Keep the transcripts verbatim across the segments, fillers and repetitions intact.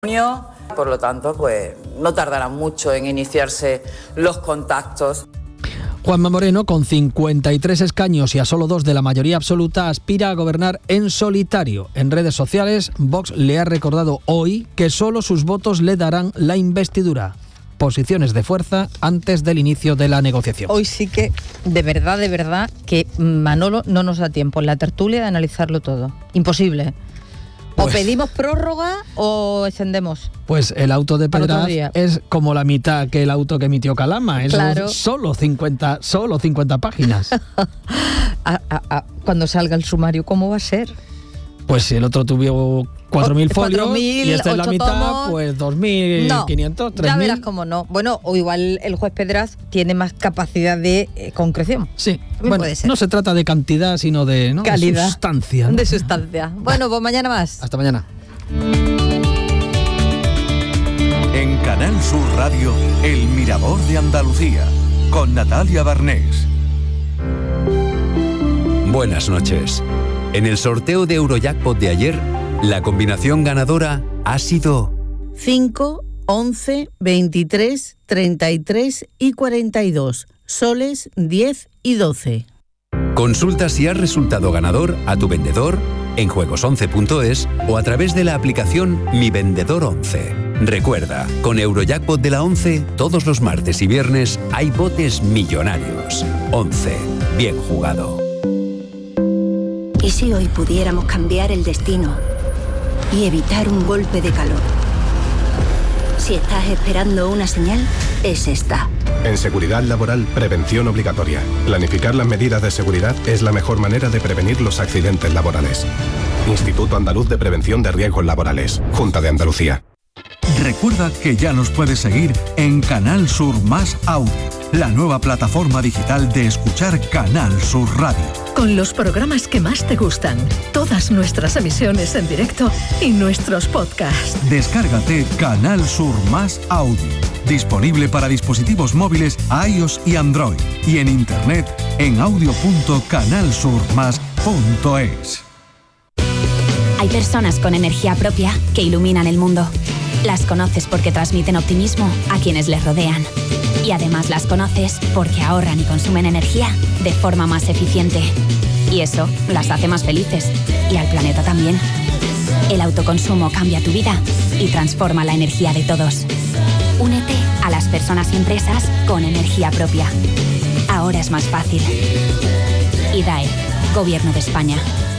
Por lo tanto, pues no tardarán mucho en iniciarse los contactos. Juanma Moreno, con cincuenta y tres escaños y a solo dos de la mayoría absoluta, aspira a gobernar en solitario. En redes sociales, Vox le ha recordado hoy que solo sus votos le darán la investidura. Posiciones de fuerza antes del inicio de la negociación. Hoy sí que, de verdad, de verdad, que Manolo no nos da tiempo en la tertulia de analizarlo todo. Imposible. O pues, pedimos prórroga o extendemos. Pues el auto de Pedraz es como la mitad que el auto que emitió Calama. Es claro. solo cincuenta, solo cincuenta páginas. a, a, a, cuando salga el sumario, ¿cómo va a ser? Pues si el otro tuvo cuatro mil folios cuatro mil, y este es la mitad, tomos. Pues dos mil quinientos, tres mil. Ya verás cómo no. Bueno, o igual el juez Pedraz tiene más capacidad de eh, concreción. Sí, bueno, puede ser. No se trata de cantidad, sino de, ¿no? calidad. De sustancia. ¿No? De sustancia. Bueno, pues mañana más. Hasta mañana. En Canal Sur Radio, El Mirador de Andalucía, con Natalia Barnés. Buenas noches. En el sorteo de Eurojackpot de ayer, la combinación ganadora ha sido cinco, once, veintitrés, treinta y tres y cuarenta y dos, soles diez y doce. Consulta si has resultado ganador a tu vendedor en juegos once punto es o a través de la aplicación Mi Vendedor once. Recuerda, con Eurojackpot de la once, todos los martes y viernes hay botes millonarios. once. Bien jugado. ¿Y si hoy pudiéramos cambiar el destino y evitar un golpe de calor? Si estás esperando una señal, es esta. En seguridad laboral, prevención obligatoria. Planificar las medidas de seguridad es la mejor manera de prevenir los accidentes laborales. Instituto Andaluz de Prevención de Riesgos Laborales. Junta de Andalucía. Recuerda que ya nos puedes seguir en Canal Sur Más Audio, la nueva plataforma digital de escuchar Canal Sur Radio. Con los programas que más te gustan, todas nuestras emisiones en directo y nuestros podcasts. Descárgate Canal Sur Más Audio, disponible para dispositivos móviles iOS y Android, y en internet en audio punto canal sur más punto es. Hay personas con energía propia que iluminan el mundo. Las conoces porque transmiten optimismo a quienes les rodean. Y además las conoces porque ahorran y consumen energía de forma más eficiente. Y eso las hace más felices. Y al planeta también. El autoconsumo cambia tu vida y transforma la energía de todos. Únete a las personas y empresas con energía propia. Ahora es más fácil. I D A E, Gobierno de España.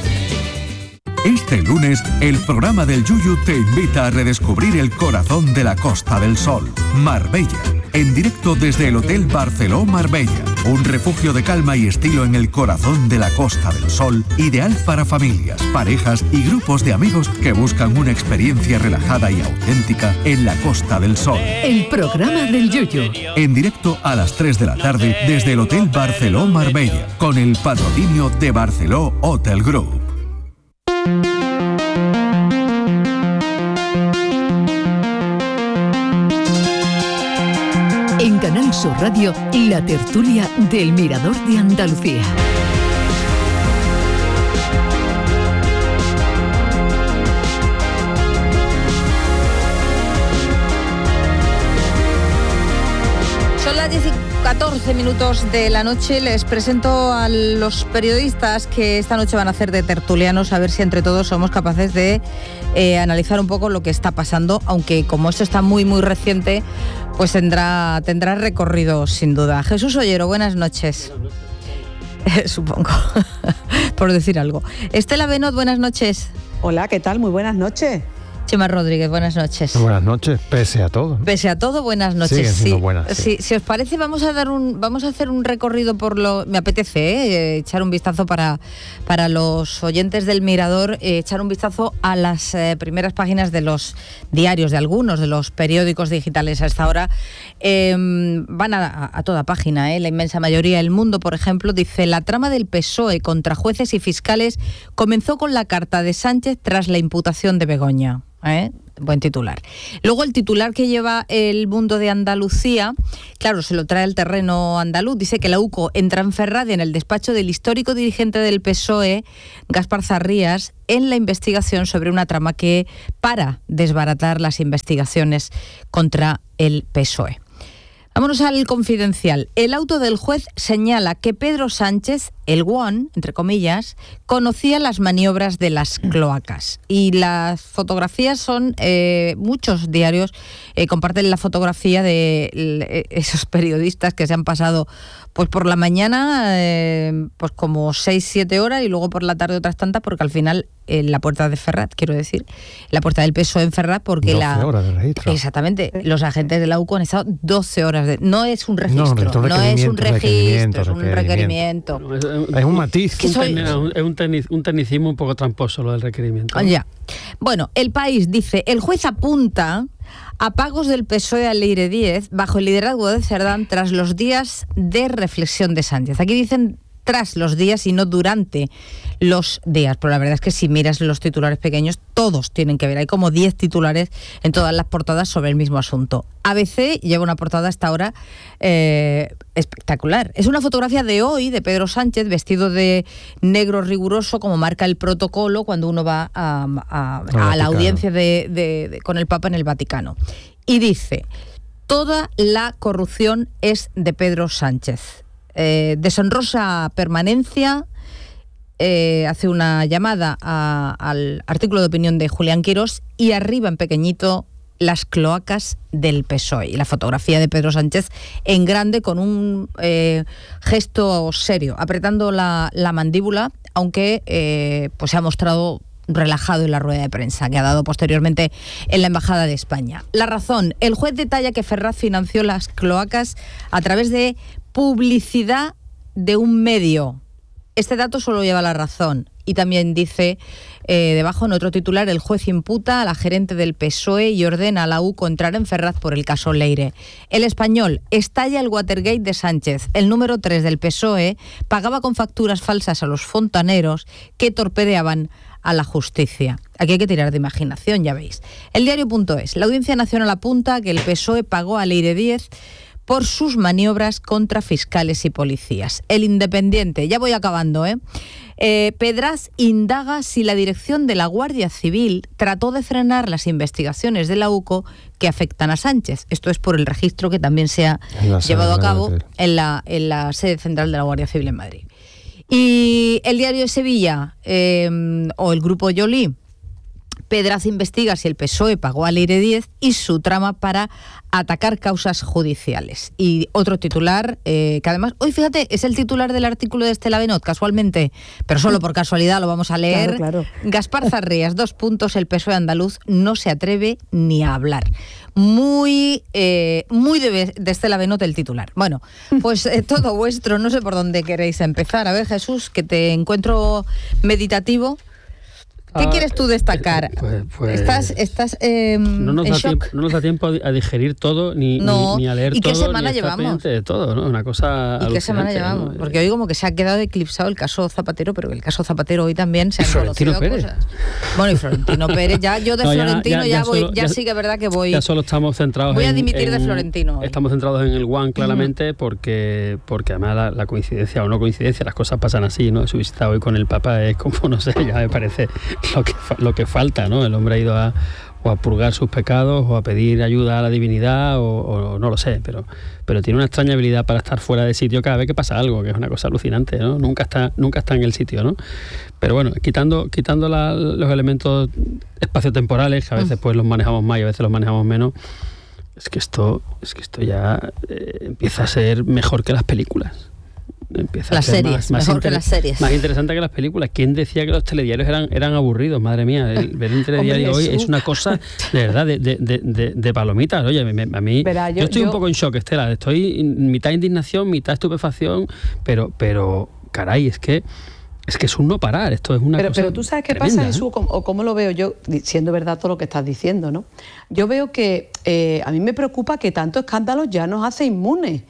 Este lunes, el programa del Yuyu te invita a redescubrir el corazón de la Costa del Sol, Marbella, en directo desde el Hotel Barceló Marbella, un refugio de calma y estilo en el corazón de la Costa del Sol, ideal para familias, parejas y grupos de amigos que buscan una experiencia relajada y auténtica en la Costa del Sol. El programa del Yuyu. En directo a las tres de la tarde desde el Hotel Barceló Marbella, con el patrocinio de Barceló Hotel Group. En Canal Sur Radio, la tertulia del Mirador de Andalucía. Son las diez y catorce minutos de la noche. Les presento a los periodistas que esta noche van a hacer de tertulianos, a ver si entre todos somos capaces de eh, analizar un poco lo que está pasando, aunque como esto está muy muy reciente, pues tendrá, tendrá recorrido sin duda. Jesús Ollero, buenas noches. Supongo, por decir algo. Estela Benot, buenas noches. Hola, ¿qué tal? Muy buenas noches. Chema Rodríguez, buenas noches. Buenas noches, pese a todo. Pese a todo, buenas noches. Siguen siendo sí, buenas, sí. Sí, si os parece, vamos a dar un, vamos a hacer un recorrido por lo. Me apetece, ¿eh? echar un vistazo para, para los oyentes del Mirador, eh, echar un vistazo a las eh, primeras páginas de los diarios, de algunos de los periódicos digitales a esta hora. Eh, van a, a toda página, ¿eh? La inmensa mayoría. El Mundo, por ejemplo, dice: la trama del P S O E contra jueces y fiscales comenzó con la carta de Sánchez tras la imputación de Begoña. ¿Eh? buen titular. Luego el titular que lleva El Mundo de Andalucía, claro, se lo trae al terreno andaluz. Dice que la U C O entra en Ferraz en el despacho del histórico dirigente del P S O E, Gaspar Zarrías, en la investigación sobre una trama que para desbaratar las investigaciones contra el P S O E. Vámonos al Confidencial. El auto del juez señala que Pedro Sánchez, el guón, entre comillas, conocía las maniobras de las cloacas. Y las fotografías son, eh, muchos diarios eh, comparten la fotografía de eh, esos periodistas que se han pasado pues por la mañana eh, pues como seis siete horas y luego por la tarde otras tantas, porque al final en la puerta de Ferraz, quiero decir, la puerta del P S O E en Ferraz, porque doce la horas de registro. Exactamente, los agentes de la U C O han estado doce horas de, no es un registro, no, no es un registro, requerimiento, es un requerimiento. requerimiento. Es un matiz. Que soy... Es un, tecnic, un tecnicismo un poco tramposo lo del requerimiento, ¿no? Ya. Bueno, El País dice, el juez apunta a pagos del P S O E al Leire diez bajo el liderazgo de Cerdán tras los días de reflexión de Sánchez. Aquí dicen tras los días y no durante los días, pero la verdad es que si miras los titulares pequeños, todos tienen que ver. Hay como diez titulares en todas las portadas sobre el mismo asunto. A B C lleva una portada hasta ahora eh, espectacular. Es una fotografía de hoy de Pedro Sánchez vestido de negro riguroso, como marca el protocolo cuando uno va a, a, a, a la audiencia de, de, de, con el Papa en el Vaticano. Y dice, toda la corrupción es de Pedro Sánchez. Eh, deshonrosa permanencia, eh, hace una llamada a, al artículo de opinión de Julián Quirós y arriba en pequeñito las cloacas del P S O E y la fotografía de Pedro Sánchez en grande con un eh, gesto serio, apretando la, la mandíbula, aunque eh, pues se ha mostrado relajado en la rueda de prensa que ha dado posteriormente en la Embajada de España. La Razón, el juez detalla que Ferraz financió las cloacas a través de publicidad de un medio. Este dato solo lleva La Razón. Y también dice, eh, debajo en otro titular, el juez imputa a la gerente del P S O E y ordena a la U C O entrar en Ferraz por el caso Leire. El Español, estalla el Watergate de Sánchez. El número tres del P S O E pagaba con facturas falsas a los fontaneros que torpedeaban a la justicia. Aquí hay que tirar de imaginación, ya veis. El diario.es, la Audiencia Nacional apunta que el P S O E pagó a Leire diez por sus maniobras contra fiscales y policías. El Independiente, ya voy acabando, ¿eh? Eh, Pedraz indaga si la dirección de la Guardia Civil trató de frenar las investigaciones de la U C O que afectan a Sánchez. Esto es por el registro que también se ha llevado a cabo en la, en la sede central de la Guardia Civil en Madrid. Y el diario de Sevilla, eh, o el grupo Yolí, Pedraz investiga si el P S O E pagó a Leire diez y su trama para atacar causas judiciales. Y otro titular, eh, que además, hoy fíjate, es el titular del artículo de Estela Benot, casualmente, pero solo por casualidad lo vamos a leer. Claro, claro. Gaspar Zarrías, dos puntos, el P S O E andaluz no se atreve ni a hablar. Muy, eh, muy de, de Estela Benot el titular. Bueno, pues eh, todo vuestro, no sé por dónde queréis empezar. A ver, Jesús, que te encuentro meditativo. ¿Qué ah, quieres tú destacar? Pues, pues, ¿Estás, estás eh, no, nos en da shock? Tiempo, no nos da tiempo a digerir todo, ni, no. ni, ni a leer ¿Y todo, qué semana ni a estar llevamos? de todo, ¿no? Una cosa ¿Y qué semana llevamos? ¿no? Porque hoy como que se ha quedado eclipsado el caso Zapatero, pero el caso Zapatero hoy también se han conocido Pérez. cosas. Bueno, y Florentino Pérez, ya yo de no, Florentino ya, ya, ya, ya voy, solo, ya, ya sí que es verdad que voy... Ya solo estamos centrados Voy en... a dimitir en, de Florentino hoy. Estamos centrados en el One, claramente, uh-huh. porque porque además la, la coincidencia o no coincidencia, las cosas pasan así, ¿no? Su visita hoy con el Papa es como, no sé, ya me parece lo que, lo que falta, ¿no? El hombre ha ido a, o a purgar sus pecados o a pedir ayuda a la divinidad o, o no lo sé, pero, pero tiene una extraña habilidad para estar fuera de sitio cada vez que pasa algo, que es una cosa alucinante, ¿no? Nunca está, nunca está en el sitio, ¿no? Pero bueno, quitando, quitando la, los elementos espaciotemporales, que a veces pues los manejamos más y a veces los manejamos menos, es que esto, es que esto ya eh, empieza a ser mejor que las películas. Empieza las a ser series, más, más mejor inter- que las series. Más interesante que las películas. ¿Quién decía que los telediarios eran, eran aburridos? Madre mía, el, ver un telediario hoy es una cosa de verdad de, de, de, de, de palomitas. Oye, me, a mí Verá, yo, yo estoy yo... un poco en shock, Estela. Estoy mitad indignación, mitad estupefacción, pero, pero caray, es que es que es un no parar. Esto es una pero, cosa Pero tú sabes qué tremenda, pasa, Jesús, ¿eh? o cómo lo veo yo, siendo verdad todo lo que estás diciendo, ¿no? Yo veo que eh, a mí me preocupa que tanto escándalo ya nos hace inmunes.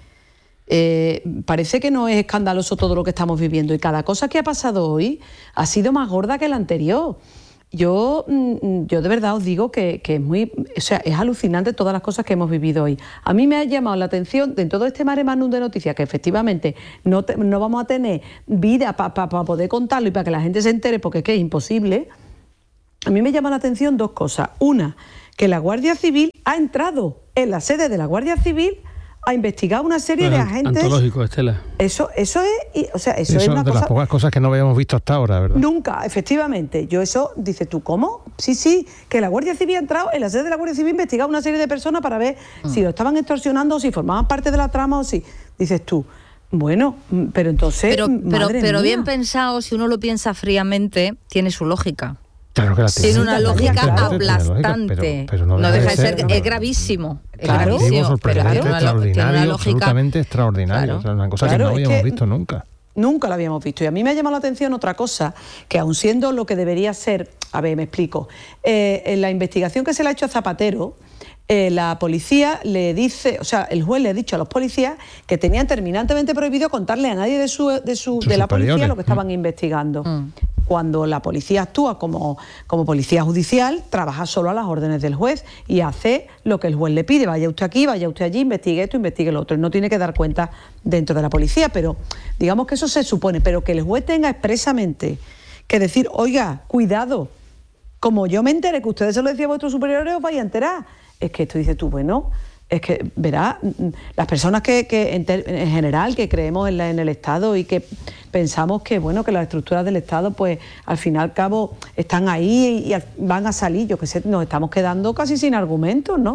Eh, parece que no es escandaloso todo lo que estamos viviendo y cada cosa que ha pasado hoy ha sido más gorda que la anterior. yo, yo de verdad os digo que, que es muy, o sea, es alucinante todas las cosas que hemos vivido hoy. A mí me ha llamado la atención de todo este mare magnum de noticias, que efectivamente no, te, no vamos a tener vida para pa, pa poder contarlo y para que la gente se entere, porque es que es imposible. A mí me llama la atención dos cosas. Una, que la Guardia Civil ha entrado en la sede de la Guardia Civil a investigar una serie pues de agentes. Antológico, Estela. Eso, eso es, o sea, eso, eso es una de cosa. Las pocas cosas que no habíamos visto hasta ahora, ¿verdad? Nunca, efectivamente. Yo eso, dices tú, ¿cómo? Sí, sí, que la Guardia Civil ha entrado en la sede de la Guardia Civil a investigar una serie de personas para ver mm. si lo estaban extorsionando o si formaban parte de la trama o si. Dices tú, bueno, pero entonces. Pero, pero, madre pero mía. bien pensado, si uno lo piensa fríamente, tiene su lógica. Claro que la tiene. Tiene una lógica Claro, aplastante. Pero, pero no, no deja de ser, ser es gravísimo. Es claro, gravísimo, sorprendente, pero tiene una, extraordinario, tiene una lógica, absolutamente extraordinario. Claro. O sea, una cosa Claro, que no es habíamos que visto nunca. Nunca la habíamos visto. Y a mí me ha llamado la atención otra cosa, que aun siendo lo que debería ser, a ver, me explico, eh, en la investigación que se le ha hecho a Zapatero, eh, la policía le dice, o sea, el juez le ha dicho a los policías que tenían terminantemente prohibido contarle a nadie de su, de, su, de la policía lo que estaban mm. investigando. Mm. Cuando la policía actúa como, como policía judicial, trabaja solo a las órdenes del juez y hace lo que el juez le pide. Vaya usted aquí, vaya usted allí, investigue esto, investigue lo otro. Él no tiene que dar cuenta dentro de la policía, pero digamos que eso se supone. Pero que el juez tenga expresamente que decir, oiga, cuidado, como yo me enteré que ustedes se lo decían a vuestros superiores, os vais a enterar. Es que esto dices tú, bueno, es que, verás, las personas que, que en, ter, en general, que creemos en, la, en el Estado y que pensamos que, bueno, que las estructuras del Estado, pues, al fin y al cabo, están ahí y, y van a salir, yo qué sé, nos estamos quedando casi sin argumentos, ¿no?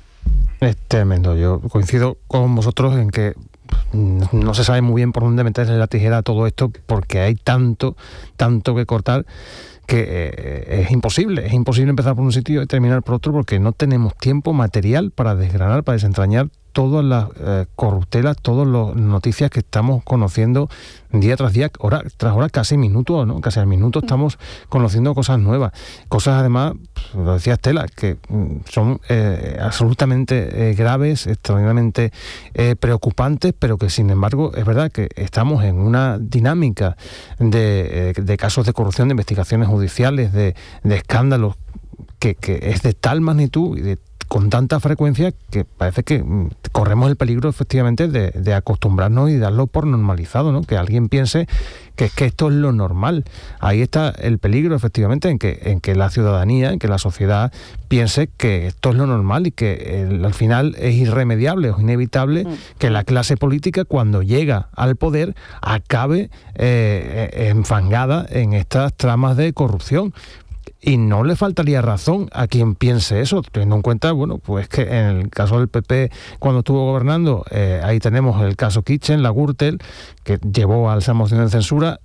Es tremendo. Yo coincido con vosotros en que no se sabe muy bien por dónde meterle la tijera a todo esto, porque hay tanto, tanto que cortar, que eh, es imposible, es imposible empezar por un sitio y terminar por otro, porque no tenemos tiempo material para desgranar, para desentrañar todas las eh, corruptelas, todas las noticias que estamos conociendo día tras día, hora tras hora, casi minuto, ¿no? Casi al minuto estamos conociendo cosas nuevas. Cosas, además, lo decía Estela, que son eh, absolutamente eh, graves, extraordinariamente eh, preocupantes, pero que, sin embargo, es verdad que estamos en una dinámica de, eh, de casos de corrupción, de investigaciones judiciales, de, de escándalos, que, que es de tal magnitud y de con tanta frecuencia que parece que corremos el peligro efectivamente de, de acostumbrarnos y darlo por normalizado, ¿no? Que alguien piense que es que esto es lo normal. Ahí está el peligro efectivamente en que, en que la ciudadanía, en que la sociedad piense que esto es lo normal y que el, al final es irremediable o inevitable mm. que la clase política, cuando llega al poder, acabe eh, enfangada en estas tramas de corrupción. Y no le faltaría razón a quien piense eso, teniendo en cuenta, bueno, pues que en el caso del P P, cuando estuvo gobernando, eh, ahí tenemos el caso Kitchen, la Gürtel, que llevó a esa moción de censura.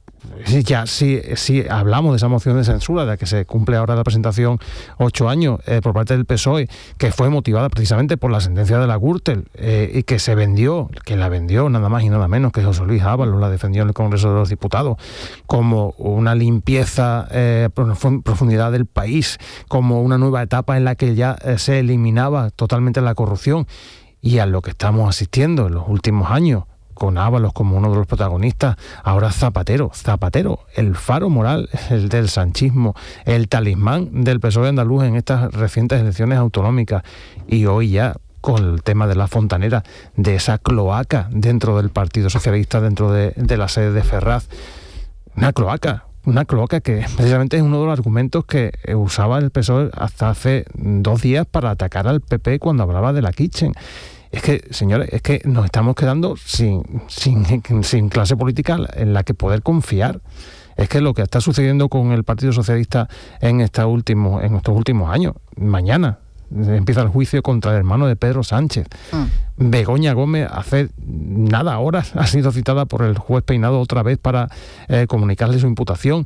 Ya sí, sí hablamos de esa moción de censura, de la que se cumple ahora la presentación ocho años eh, por parte del P S O E, que fue motivada precisamente por la sentencia de la Gürtel eh, y que se vendió, que la vendió nada más y nada menos que José Luis Ábalos, la defendió en el Congreso de los Diputados, como una limpieza, eh, profundidad del país, como una nueva etapa en la que ya eh, se eliminaba totalmente la corrupción, y a lo que estamos asistiendo en los últimos años, con Ábalos como uno de los protagonistas, ahora Zapatero, Zapatero, el faro moral, el del sanchismo, el talismán del P S O E andaluz en estas recientes elecciones autonómicas, y hoy ya con el tema de la fontanera, de esa cloaca dentro del Partido Socialista, dentro de, de la sede de Ferraz, una cloaca, una cloaca que precisamente es uno de los argumentos que usaba el P S O E hasta hace dos días para atacar al P P cuando hablaba de la Kitchen. Es que, señores, es que nos estamos quedando sin, sin, sin clase política en la que poder confiar. Es que lo que está sucediendo con el Partido Socialista en, esta último, en estos últimos años, mañana empieza el juicio contra el hermano de Pedro Sánchez. Mm. Begoña Gómez, hace nada, horas, ha sido citada por el juez Peinado otra vez para eh, comunicarle su imputación.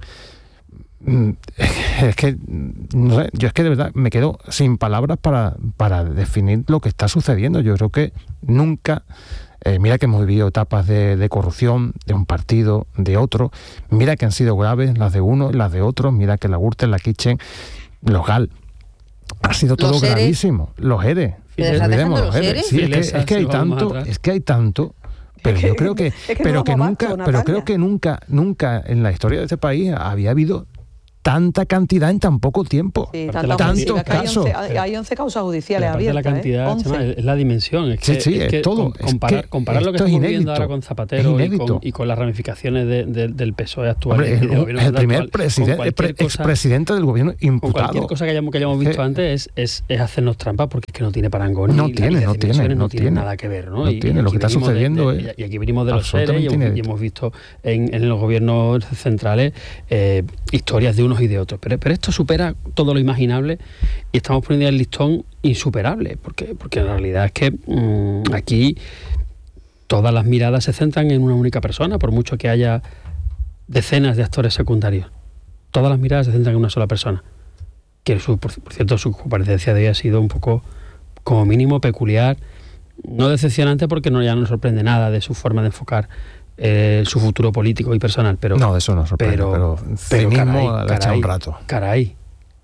Es que, no sé, yo es que de verdad me quedo sin palabras para, para definir lo que está sucediendo. Yo creo que nunca, eh, mira que hemos vivido etapas de, de corrupción de un partido, de otro, mira que han sido graves las de uno, las de otros, mira que la Gürtel, la Kitchen, los Gal, ha sido todo gravísimo. Los E R E, olvidemos los E R E. Sí, es, que, es que hay tanto, es que hay tanto. Pero yo creo que, es que pero que nunca, pero creo que nunca, nunca en la historia de este país había habido tanta cantidad en tan poco tiempo. Sí, tantos casos. Hay, hay once causas judiciales abiertas. La cantidad, ¿eh? Chema, es la dimensión. Es que, sí, sí, es que es todo. Comparar, es que comparar lo que estamos inédito, viviendo ahora con Zapatero y con, y con las ramificaciones de, de, del P S O E actual. Hombre, el, el, el primer presidente, pre, cosa, expresidente del gobierno imputado. Con cualquier cosa que hayamos, que hayamos visto eh, antes es, es, es hacernos trampa, porque es que no tiene parangón. No y tiene, no tiene. No No tiene tiene nada que ver, ¿no? No y, tiene, y lo que está sucediendo de, de, es. Y aquí venimos de los seres y hemos, y hemos visto en, en los gobiernos centrales eh, historias de unos y de otros. Pero, pero esto supera todo lo imaginable y estamos poniendo el listón insuperable, porque, porque la realidad es que mmm, aquí todas las miradas se centran en una única persona, por mucho que haya decenas de actores secundarios. Todas las miradas se centran en una sola persona. Que su, por, por cierto, su comparecencia de hoy ha sido un poco, como mínimo, peculiar, no decepcionante, porque no, ya no sorprende nada de su forma de enfocar eh, su futuro político y personal. Pero, no, de eso no sorprende, pero, pero, pero caray, caray, caray, un rato. Caray.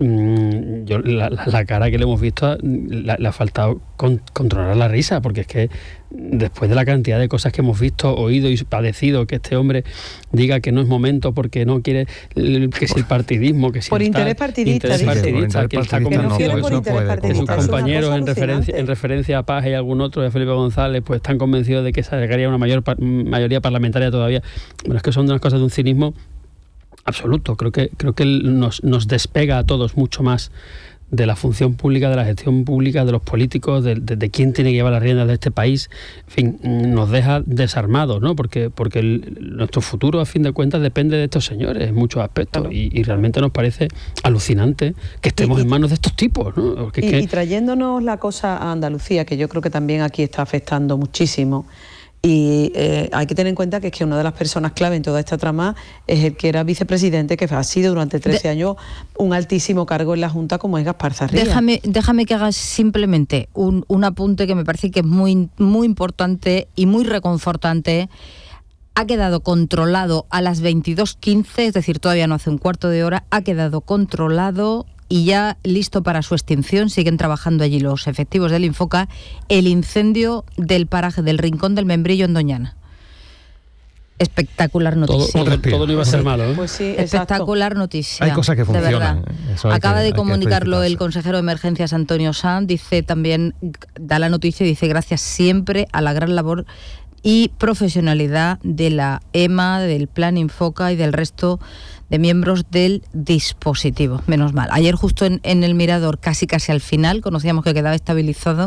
Mm, yo, la, la, la cara que le hemos visto le, le ha faltado con, controlar la risa, porque es que después de la cantidad de cosas que hemos visto, oído y padecido, que este hombre diga que no es momento porque no quiere, que si el partidismo, que si por el interés tal, partidista, interés partidista, que está convencido no de que sus compañeros en referencia, en referencia a Paz y algún otro, de Felipe González, pues están convencidos de que sacaría una mayor mayoría parlamentaria todavía. Bueno, es que son unas cosas de un cinismo absoluto. Creo que creo que nos, nos despega a todos mucho más de la función pública, de la gestión pública, de los políticos, de, de, de quién tiene que llevar las riendas de este país. En fin, nos deja desarmados, ¿no? Porque, porque el, nuestro futuro, a fin de cuentas, depende de estos señores en muchos aspectos. Claro. Y, y realmente nos parece alucinante que estemos y, en manos de estos tipos, ¿no? Porque y, es que... y trayéndonos la cosa a Andalucía, que yo creo que también aquí está afectando muchísimo. Y eh, hay que tener en cuenta que es que una de las personas clave en toda esta trama es el que era vicepresidente, que ha sido durante trece de... años un altísimo cargo en la Junta, como es Gaspar Zarría. Déjame, déjame que hagas simplemente un, un apunte que me parece que es muy, muy importante y muy reconfortante. Ha quedado controlado a las veintidós quince, es decir, todavía no hace un cuarto de hora, ha quedado controlado y ya listo para su extinción. Siguen trabajando allí los efectivos del Infoca, el incendio del paraje del Rincón del Membrillo en Doñana. Espectacular noticia. Todo, todo no iba a ser malo, ¿eh? Pues sí, espectacular noticia. Hay cosas que funcionan. Acaba que, de comunicarlo el consejero de Emergencias, Antonio Sanz. Dice también, da la noticia y dice gracias siempre a la gran labor y profesionalidad de la E M A, del Plan Infoca y del resto de miembros del dispositivo. Menos mal. Ayer justo en, en el Mirador, casi casi al final, conocíamos que quedaba estabilizado.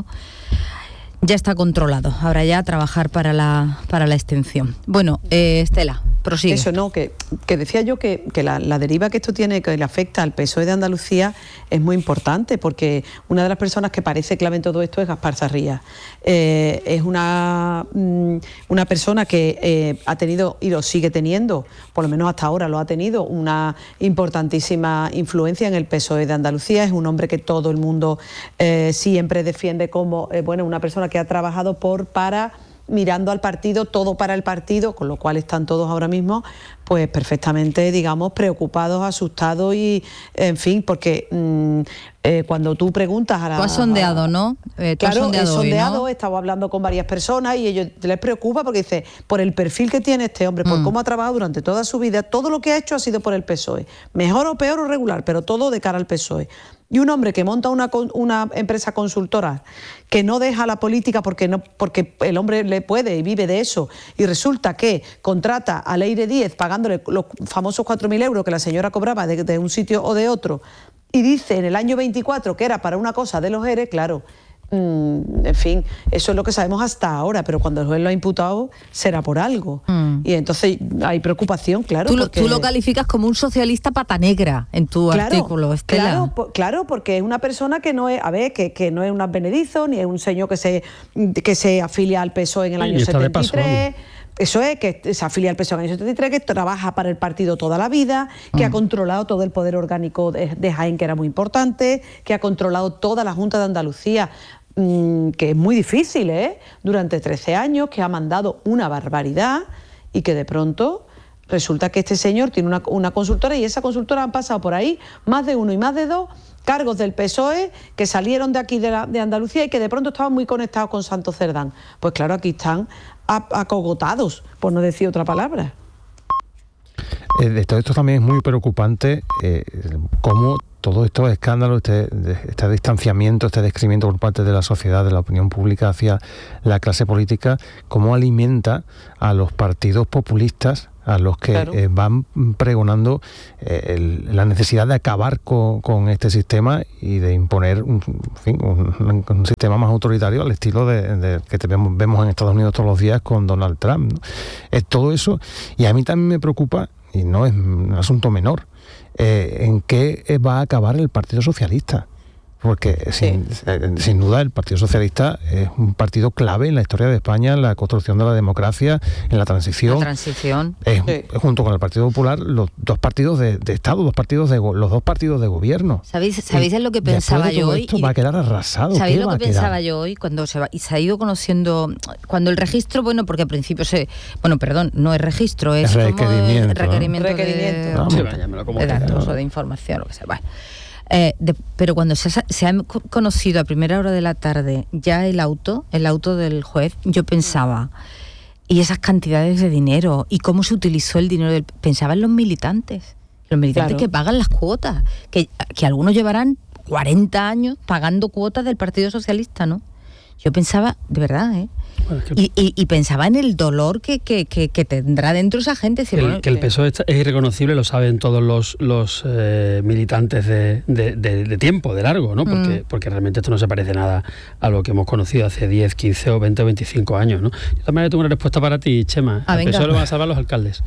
Ya está controlado. Ahora ya a trabajar para la, para la extinción. Bueno, eh, Estela, prosigue. Eso, no, que, que decía yo que, que la, la deriva que esto tiene, que le afecta al P S O E de Andalucía, es muy importante, porque una de las personas que parece clave en todo esto es Gaspar Zarría. Eh, es una, una persona que eh, ha tenido, y lo sigue teniendo, por lo menos hasta ahora lo ha tenido, una importantísima influencia en el P S O E de Andalucía. Es un hombre que todo el mundo eh, siempre defiende como, eh, bueno, una persona que ha trabajado por, para... mirando al partido, todo para el partido, con lo cual están todos ahora mismo pues perfectamente, digamos, preocupados, asustados y, en fin, porque mmm, eh, cuando tú preguntas a la... Tú has sondeado, ¿no? Eh, claro, sondeado he sondeado, hoy, ¿no? He estado hablando con varias personas y ellos les preocupa porque dice, por el perfil que tiene este hombre, por mm. cómo ha trabajado durante toda su vida, todo lo que ha hecho ha sido por el P S O E, mejor o peor o regular, pero todo de cara al P S O E. Y un hombre que monta una, una empresa consultora que no deja la política porque, no, porque el hombre le puede y vive de eso, y resulta que contrata a Leire Díez pagándole los famosos cuatro mil euros que la señora cobraba de, de un sitio o de otro, y dice en el año veinticuatro que era para una cosa de los E R E, claro, Mm, en fin, eso es lo que sabemos hasta ahora, pero cuando el juez lo ha imputado será por algo. Mm. Y entonces hay preocupación, claro. Tú lo, porque... tú lo calificas como un socialista pata negra en tu claro, artículo, Estela. Claro, po, claro, porque es una persona que no es, a ver, que, que no es un advenedizo, ni es un señor que se, que se afilia al P S O E en el año setenta y tres. Paso, eso es, que se afilia al P S O E en el año setenta y tres, que trabaja para el partido toda la vida, que mm. ha controlado todo el poder orgánico de, de Jaén, que era muy importante, que ha controlado toda la Junta de Andalucía, mmm, que es muy difícil, ¿eh? Durante trece años, que ha mandado una barbaridad y que de pronto resulta que este señor tiene una, una consultora, y esa consultora han pasado por ahí más de uno y más de dos cargos del P S O E que salieron de aquí de, la, de Andalucía y que de pronto estaban muy conectados con Santos Cerdán. Pues claro, aquí están acogotados, por no decir otra palabra. Eh, de todo esto también es muy preocupante eh, cómo todos estos escándalos, este, este distanciamiento, este descrecimiento por parte de la sociedad, de la opinión pública hacia la clase política, cómo alimenta a los partidos populistas, a los que claro. eh, van pregonando eh, el, la necesidad de acabar con, con este sistema y de imponer un, en fin, un, un sistema más autoritario al estilo de, de que te vemos, vemos en Estados Unidos todos los días con Donald Trump, ¿no? Es todo eso, y a mí también me preocupa, y no es un asunto menor, eh, en qué va a acabar el Partido Socialista. Porque sin, sí. sin duda el Partido Socialista es un partido clave en la historia de España, en la construcción de la democracia, en la transición. La transición. Es, sí. Junto con el Partido Popular, los dos partidos de, de Estado, dos partidos de, los dos partidos de gobierno. ¿Sabéis, ¿sabéis en lo que pensaba de yo hoy? Esto va a quedar arrasado. ¿Sabéis lo va que a pensaba quedar? yo hoy? Cuando se, va, y se ha ido conociendo, cuando el registro, bueno, porque al principio se... Bueno, perdón, no es registro, es, es requerimiento, como requerimiento, ¿no? requerimiento de, no, sí, no, de datos o de información, lo que sea. Bueno. Eh, de, pero cuando se ha, se ha conocido a primera hora de la tarde ya el auto, el auto del juez, yo pensaba, y esas cantidades de dinero, y cómo se utilizó el dinero, del, pensaba en los militantes, los militantes claro. que pagan las cuotas, que, que algunos llevarán cuarenta años pagando cuotas del Partido Socialista, ¿no? Yo pensaba, de verdad, ¿eh? Bueno, es que y, y, y pensaba en el dolor que, que, que, que tendrá dentro esa gente. El, bueno, que el P S O E es irreconocible, lo saben todos los, los eh, militantes de, de, de, de tiempo, de largo, ¿no? Porque, mm. porque realmente esto no se parece nada a lo que hemos conocido hace diez, quince o veinte o veinticinco años, ¿no? Yo también tengo una respuesta para ti, Chema. Ah, el P S O E lo van a salvar los alcaldes.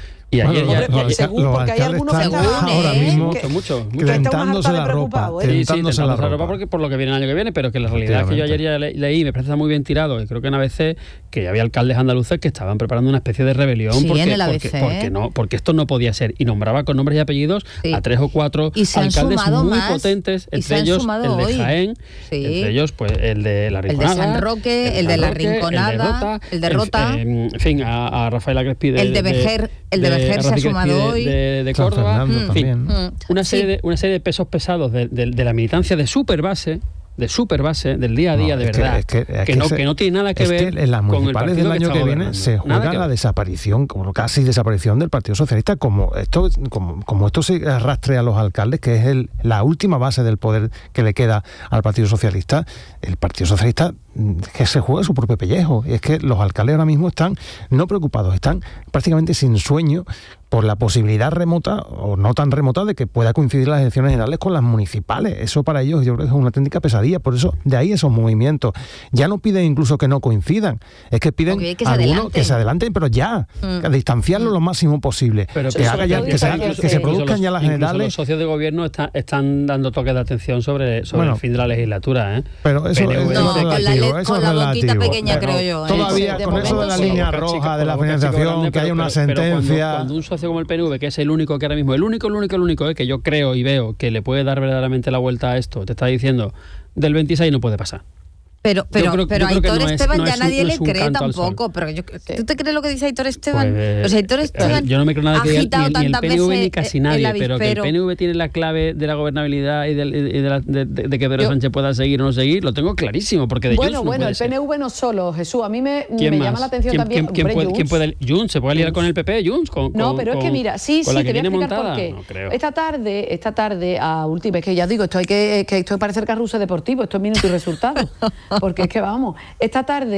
Y bueno, ayer ya, ya, ya, ya, según, los porque hay algunos que están están ahora ¿eh? mismo que, mucho, que tentándose la ropa, ¿eh? sí, sí, tentándose la ropa, ropa porque por lo que viene el año que viene, pero que la realidad es que yo ayer ya le, leí, me parece muy bien tirado, y creo que en A B C, que había alcaldes andaluces que estaban preparando una especie de rebelión sí, porque, en el A B C, porque, porque, no, porque esto no podía ser, y nombraba con nombres y apellidos sí. a tres o cuatro alcaldes muy más, potentes, entre ellos el de Jaén, sí. entre ellos pues el de La Rinconada, el de San Roque, el, el de La Rinconada, el de Rota, en fin, a, a Rafael Crespi de, el de Vejer, el de Vejer se ha sumado hoy, de, de Córdoba, en fin, mm. una serie de una serie de pesos pesados de, de, de la militancia de superbase, de superbase, del día a día, no, de verdad, que, es que, es que, que, no, se, que no tiene nada que es ver que en las municipales del año que, que viene se juega la ver. desaparición, como casi desaparición del Partido Socialista, como esto, como, como esto se arrastre a los alcaldes, que es el, la última base del poder que le queda al Partido Socialista. El Partido Socialista que se juega su propio pellejo, y es que los alcaldes ahora mismo están no preocupados, están prácticamente sin sueño por la posibilidad remota o no tan remota de que pueda coincidir las elecciones generales con las municipales. Eso para ellos yo creo que es una auténtica pesadilla. Por eso, de ahí esos movimientos. Ya no piden incluso que no coincidan, es que piden que a algunos adelanten. que se adelanten, pero ya, mm. a distanciarlo mm. lo máximo posible. Pero que haga ya, que, se, que, que se produzcan los, ya las generales. Los socios de gobierno está, están dando toques de atención sobre, sobre bueno, el fin de la legislatura, ¿eh? Pero eso P N V, es, no, es relativo, con eso la, es con la boquita relativo. pequeña, bueno, creo yo. Todavía ¿eh? con eso de la línea roja de la financiación, que haya una sentencia. Cuando un socio como el P N V, que es el único que ahora mismo, el único, el único, el único, eh, que yo creo y veo que le puede dar verdaderamente la vuelta a esto, te está diciendo, del veintiséis no puede pasar. Pero, pero, creo, pero Aitor no Esteban es, no ya es, nadie no le cree tampoco. Pero yo, ¿tú te crees lo que dice Aitor Esteban? Pues, pues Aitor Esteban yo no me creo nada que diga ni, ni el P N V ni casi nadie, pero que el P N V tiene la clave de la gobernabilidad y de, y de, la, de, de, de que Pedro yo, Sánchez pueda seguir o no seguir, lo tengo clarísimo, porque de Bueno, Junts bueno, no el P N V ser. no solo, Jesús, a mí me, me llama la atención ¿Quién, también. ¿quién, quién, puede, ¿Quién puede? Junts, ¿se puede aliar con el P P? Junts, con, No, con, pero con, es que mira, sí, sí, te voy a explicar montada? por qué. No creo. Esta tarde, esta tarde, a última, es que ya digo, esto hay que, que esto parece el carrusel deportivo, esto es minuto y resultado, porque es que vamos, esta tarde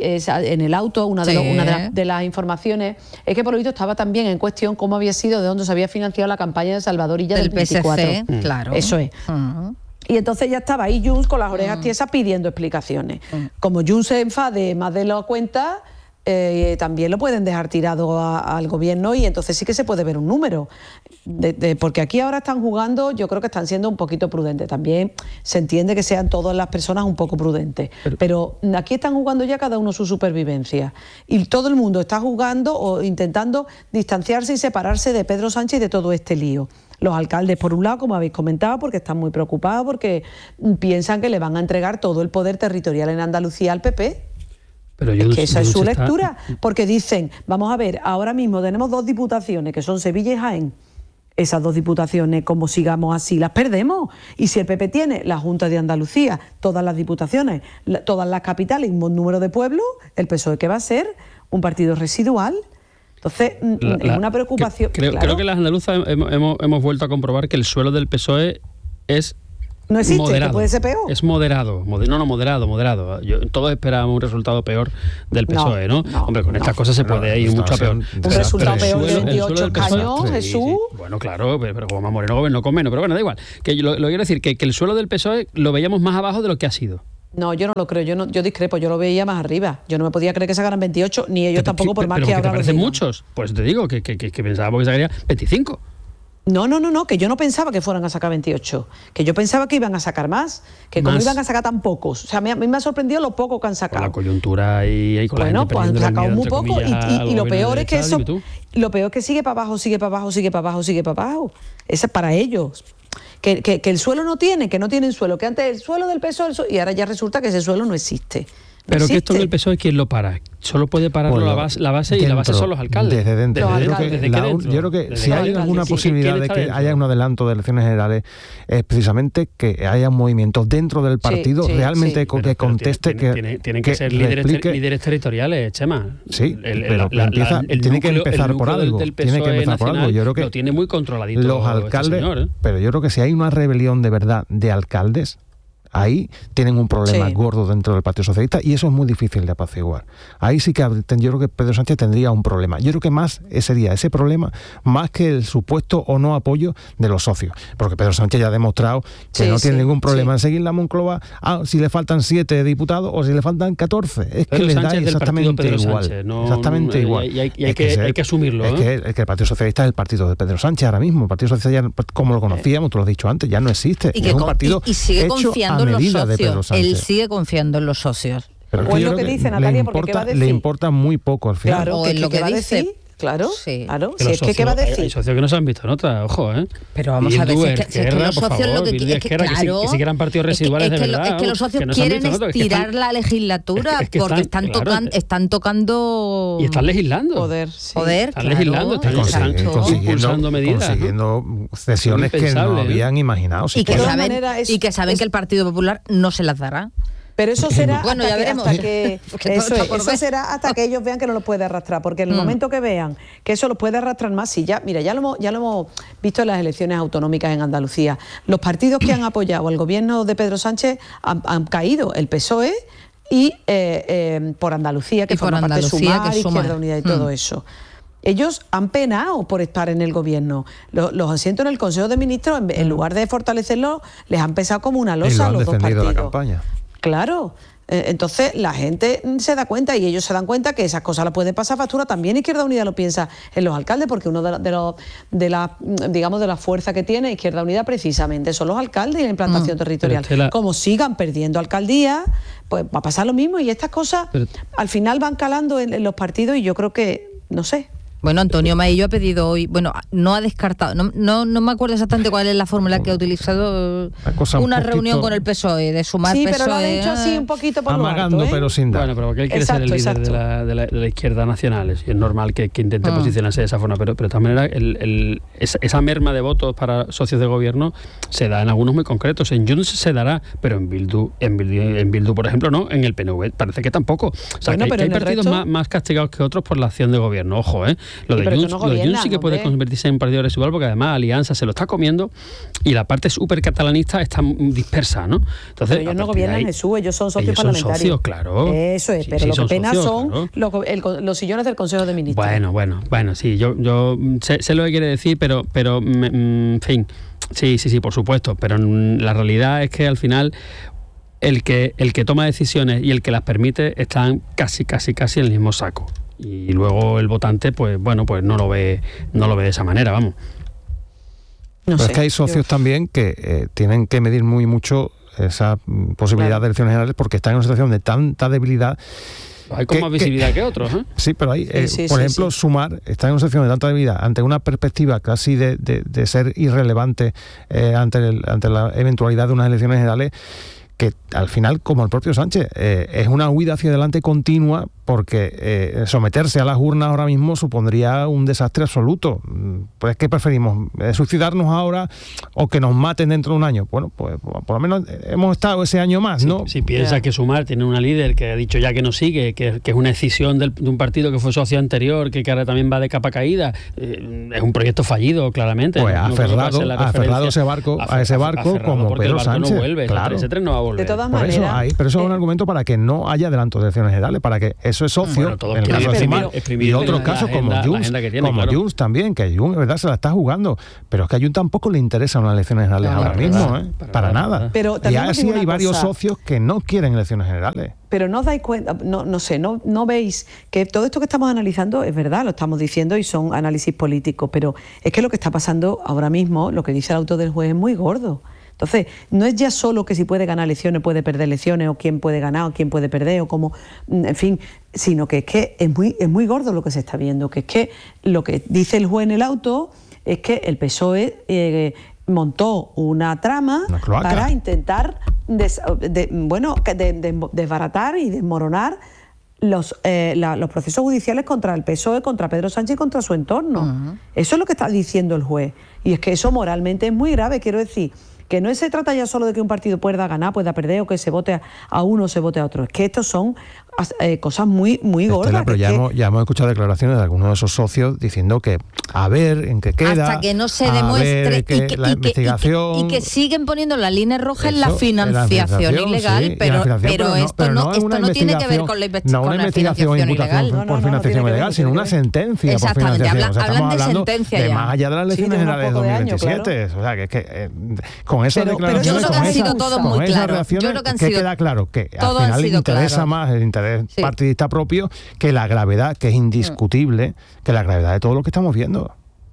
en el auto, una de, sí. lo, una de, la, de las informaciones es que por lo visto estaba también en cuestión cómo había sido, de dónde se había financiado la campaña de Salvadorilla del, del veinticuatro. P S C, claro. Eso es. Uh-huh. Y entonces ya estaba ahí Junts con las orejas uh-huh. tiesas pidiendo explicaciones. Uh-huh. Como Junts se enfade más de la cuenta, eh, también lo pueden dejar tirado a, al gobierno y entonces sí que se puede ver un número. De, de, porque aquí ahora están jugando, yo creo que están siendo un poquito prudentes. También se entiende que sean todas las personas un poco prudentes. Pero, pero aquí están jugando ya cada uno su supervivencia. Y todo el mundo está jugando o intentando distanciarse y separarse de Pedro Sánchez y de todo este lío. Los alcaldes, por un lado, como habéis comentado, porque están muy preocupados, porque piensan que le van a entregar todo el poder territorial en Andalucía al P P. Pero es Junts, que esa es su está... lectura, porque dicen, vamos a ver, ahora mismo tenemos dos diputaciones, que son Sevilla y Jaén. Esas dos diputaciones, como sigamos así, las perdemos. Y si el P P tiene la Junta de Andalucía, todas las diputaciones, la, todas las capitales y un buen número de pueblos, el P S O E, ¿qué va a ser? Un partido residual. Entonces, la, la, es una preocupación. Que, creo, claro. creo que las andaluzas hemos, hemos, hemos vuelto a comprobar que el suelo del P S O E es no existe, moderado. Que puede ser peor. Es moderado, moder, no, no, moderado, moderado. Yo, todos esperábamos un resultado peor del P S O E, ¿no? ¿no? no Hombre, con no, estas cosas se puede no, ir mucho peor. Un pero, resultado pero peor de veintiocho escaños, sí, Jesús. Sí. Bueno, claro, pero, pero como más Moreno gobernó con menos. Pero bueno, da igual. Que lo, lo quiero decir, que, que el suelo del P S O E lo veíamos más abajo de lo que ha sido. No, yo no lo creo, yo no, yo discrepo, yo lo veía más arriba. Yo no me podía creer que sacaran veintiocho, ni ellos tampoco, por más pero que ahora. Pero ¿Te parecen muchos? Pues te digo que, que, que, que pensábamos que sacarían veinticinco. No, no, no, no, que yo no pensaba que fueran a sacar veintiocho, que yo pensaba que iban a sacar más, que más. Como iban a sacar tan pocos. O sea, a mí me ha sorprendido lo poco que han sacado. Con la coyuntura y, y con bueno, la gente pues han sacado muy poco y, y, y lo peor es que eso, tú. lo peor es que sigue para abajo, sigue para abajo, sigue para abajo, sigue para abajo. Eso es para ellos. Que, que, que el suelo no tiene, que no tienen suelo, que antes el suelo del P S O E y ahora ya resulta que ese suelo no existe. No Pero existe. que esto del P S O E, ¿quién lo para? Solo puede pararlo bueno, la base, la base dentro, y la base son los alcaldes. Desde dentro. Desde Desde dentro, desde desde la, dentro. Yo creo que desde si hay alcalde, alguna sí, posibilidad de que dentro. haya un adelanto de elecciones generales, es precisamente que haya un movimiento dentro del partido sí, sí, realmente sí. que pero, conteste, pero que tienen, tienen que, que ser líderes, replique, líderes territoriales, Chema. Sí, el, el, pero la, empieza, la, el tiene núcleo, que empezar por algo. Del Tiene que empezar por algo. Yo creo que lo tiene muy controladito los alcaldes, este señor, ¿eh? Pero yo creo que si hay una rebelión de verdad de alcaldes, ahí tienen un problema sí. gordo dentro del Partido Socialista y eso es muy difícil de apaciguar. Ahí sí que yo creo que Pedro Sánchez tendría un problema. Yo creo que más sería ese problema más que el supuesto o no apoyo de los socios. Porque Pedro Sánchez ya ha demostrado que sí, no tiene sí, ningún problema sí. en seguir la Moncloa ah, si le faltan siete diputados o si le faltan catorce. Es Pedro que le Sánchez da exactamente Pedro igual. Sánchez, no, exactamente no, igual. Y hay, y hay, que, que ser, hay que asumirlo. Es, ¿eh? que, es que el Partido Socialista es el partido de Pedro Sánchez ahora mismo. El Partido Socialista, ya, como lo conocíamos, tú lo has dicho antes, ya no existe. Y, que es un con, partido y, y sigue hecho confiando a en los medida de Pedro socios. Sánchez. Él sigue confiando en los socios. Pero o es lo que dice Natalia, le porque importa, ¿qué va a decir? Le importa muy poco al final. Claro, o que, es lo que, que va dice. a decir. Claro, sí. claro. Que Si es socios, que, ¿qué va a decir? Hay socios que no se han visto en otra, ojo, ¿eh? Pero vamos a ver, si es que, si es que los socios favor, lo que quieren es que, claro, que, si, que si eran partidos residuales es que, de es que verdad. Lo, es que los socios que no quieren visto, estirar es que están, la legislatura es que, es que porque están, están, claro, tocan, están tocando... Y están legislando. Poder, sí. Poder, están claro, legislando, están, están consiguiendo medidas. Consiguiendo ¿no? cesiones que no habían imanado. Y que, saben, es, y que saben es, que el Partido Popular no se las dará. Pero eso será bueno, hasta, ya que, veremos. hasta que eso, es, eso será hasta que ellos vean que no lo puede arrastrar, porque en el mm. momento que vean que eso lo puede arrastrar más, si ya, mira, ya lo hemos, ya lo hemos visto en las elecciones autonómicas en Andalucía, los partidos que han apoyado al gobierno de Pedro Sánchez han, han caído, el P S O E y eh, eh, por Andalucía, que y forma por parte de Sumar, que Izquierda suma. Unida y mm. todo eso. Ellos han penado por estar en el gobierno. Los, los asientos en el Consejo de Ministros, en, en lugar de fortalecerlos, les han pesado como una losa a los dos partidos. La campaña. Claro, entonces la gente se da cuenta y ellos se dan cuenta que esas cosas las pueden pasar factura. También Izquierda Unida lo piensa en los alcaldes, porque uno de, de los de la digamos de la fuerza que tiene Izquierda Unida precisamente son los alcaldes y la implantación mm, territorial. La... Como sigan perdiendo alcaldías, pues va a pasar lo mismo y estas cosas pero... al final van calando en, en los partidos y yo creo que, no sé. Bueno, Antonio Maillo ha pedido hoy, bueno, no ha descartado, no, no, no me acuerdo exactamente cuál es la fórmula que ha utilizado, una, una un reunión con el P S O E, de sumar sí, P S O E. Sí, pero lo ha dicho así un poquito por amagando, lo alto, ¿eh? pero sin dar. Bueno, pero porque él quiere exacto, ser el líder de la, de, la, de la izquierda nacional, y es normal que, que intente ah. posicionarse de esa forma, pero, pero de todas maneras, el, el, esa, esa merma de votos para socios de gobierno se da en algunos muy concretos. En Junts se dará, pero en Bildu, en Bildu, en Bildu por ejemplo, no, en el P N V parece que tampoco. O sea, bueno, que, que hay partidos resto... más, más castigados que otros por la acción de gobierno, ojo, ¿eh? Lo de Junts no Junts sí que puede hombre. convertirse en un partido residual porque además Alianza se lo está comiendo y la parte súper catalanista está dispersa, ¿no? Entonces, pero ellos no gobiernan ahí, Jesús, ellos son socios ellos parlamentarios. Son socios, claro. Eso es, sí, pero sí, lo que son pena socios, son claro. los, el, los sillones del Consejo de Ministros. Bueno, bueno, bueno, sí, yo, yo sé, sé lo que quiere decir, pero, pero en fin, sí, sí, sí, por supuesto, pero la realidad es que al final el que, el que toma decisiones y el que las permite están casi, casi, casi en el mismo saco. Y luego el votante, pues bueno, pues no lo ve, no lo ve de esa manera, vamos. No Pero sé, es que hay socios yo... también que eh, tienen que medir muy mucho esa posibilidad claro. de elecciones generales porque están en una situación de tanta debilidad. Hay con que, más visibilidad que, que otros, ¿eh? Sí, pero hay, sí, eh, sí, por sí, ejemplo, sí. Sumar está en una situación de tanta debilidad ante una perspectiva casi de, de, de ser irrelevante eh, ante, el, ante la eventualidad de unas elecciones generales, que al final, como el propio Sánchez, eh, es una huida hacia adelante continua, porque eh, someterse a las urnas ahora mismo supondría un desastre absoluto. Pues ¿qué preferimos? ¿Eh, ¿Suicidarnos ahora o que nos maten dentro de un año? Bueno, pues por lo menos hemos estado ese año más, ¿no? Si, si piensa que Sumar tiene una líder que ha dicho ya que no sigue, que, que es una escisión del, de un partido que fue socio anterior, que, que ahora también va de capa caída, eh, es un proyecto fallido, claramente. Pues no, ha no aferrado, ha aferrado ese barco, a ese barco como Pedro Sánchez. No vuelve, claro. Ese tren no va a volver. De todas Por maneras, eso hay, pero eso es un argumento para que no haya adelanto de elecciones generales, para que eso es socio, bueno, en el caso de Sumar, y otros la, casos la agenda, como Junts, tiene, como claro. Junts también, que Junts, verdad, se la está jugando, pero es que a Junts tampoco le interesan las elecciones generales no, ahora para mismo, nada, ¿eh? para, para nada. nada. Pero y así hay varios cosa. socios que no quieren elecciones generales. Pero no os dais cuenta, no, no sé, no, no veis que todo esto que estamos analizando es verdad, lo estamos diciendo y son análisis políticos, pero es que lo que está pasando ahora mismo, lo que dice el autor del juez, es muy gordo. Entonces, no es ya solo que si puede ganar elecciones, puede perder elecciones, o quién puede ganar, o quién puede perder, o cómo, en fin, sino que es que es muy, es muy gordo lo que se está viendo, que es que lo que dice el juez en el auto es que el P S O E eh, montó una trama una para intentar des, de, bueno, de, de, desbaratar y desmoronar los, eh, la, los procesos judiciales contra el P S O E, contra Pedro Sánchez y contra su entorno. Uh-huh. Eso es lo que está diciendo el juez. Y es que eso moralmente es muy grave, quiero decir, que no se trata ya solo de que un partido pueda ganar, pueda perder, o que se vote a uno o se vote a otro. Es que estos son eh, cosas muy, muy gordas. Estela, pero ya, que... hemos, ya hemos escuchado declaraciones de algunos de esos socios diciendo que a ver en qué queda. Hasta que no se demuestre que y, que, la y, investigación... que, y, que, y que siguen poniendo la línea roja Eso, en la financiación, en la financiación ilegal, sí, pero, financiación, pero, pero no, esto pero no, no, esto no tiene que ver con la, investi- no con una la investigación financiación imputación ilegal. por no, no, financiación no, ilegal, sino una sentencia por Exactamente, financiación. habla, O sea, hablan estamos de hablando sentencia de ya. más allá de las elecciones Sí, generales de dos mil veintisiete. De años, claro. O sea, que es que eh, con esas pero, declaraciones, pero yo creo que ha sido esa, todo con muy esas claro. reacciones, Yo creo que han que sido, queda claro que al final le interesa claro. más el interés sí. partidista propio que la gravedad, que es indiscutible, que la gravedad de todo lo que estamos viendo.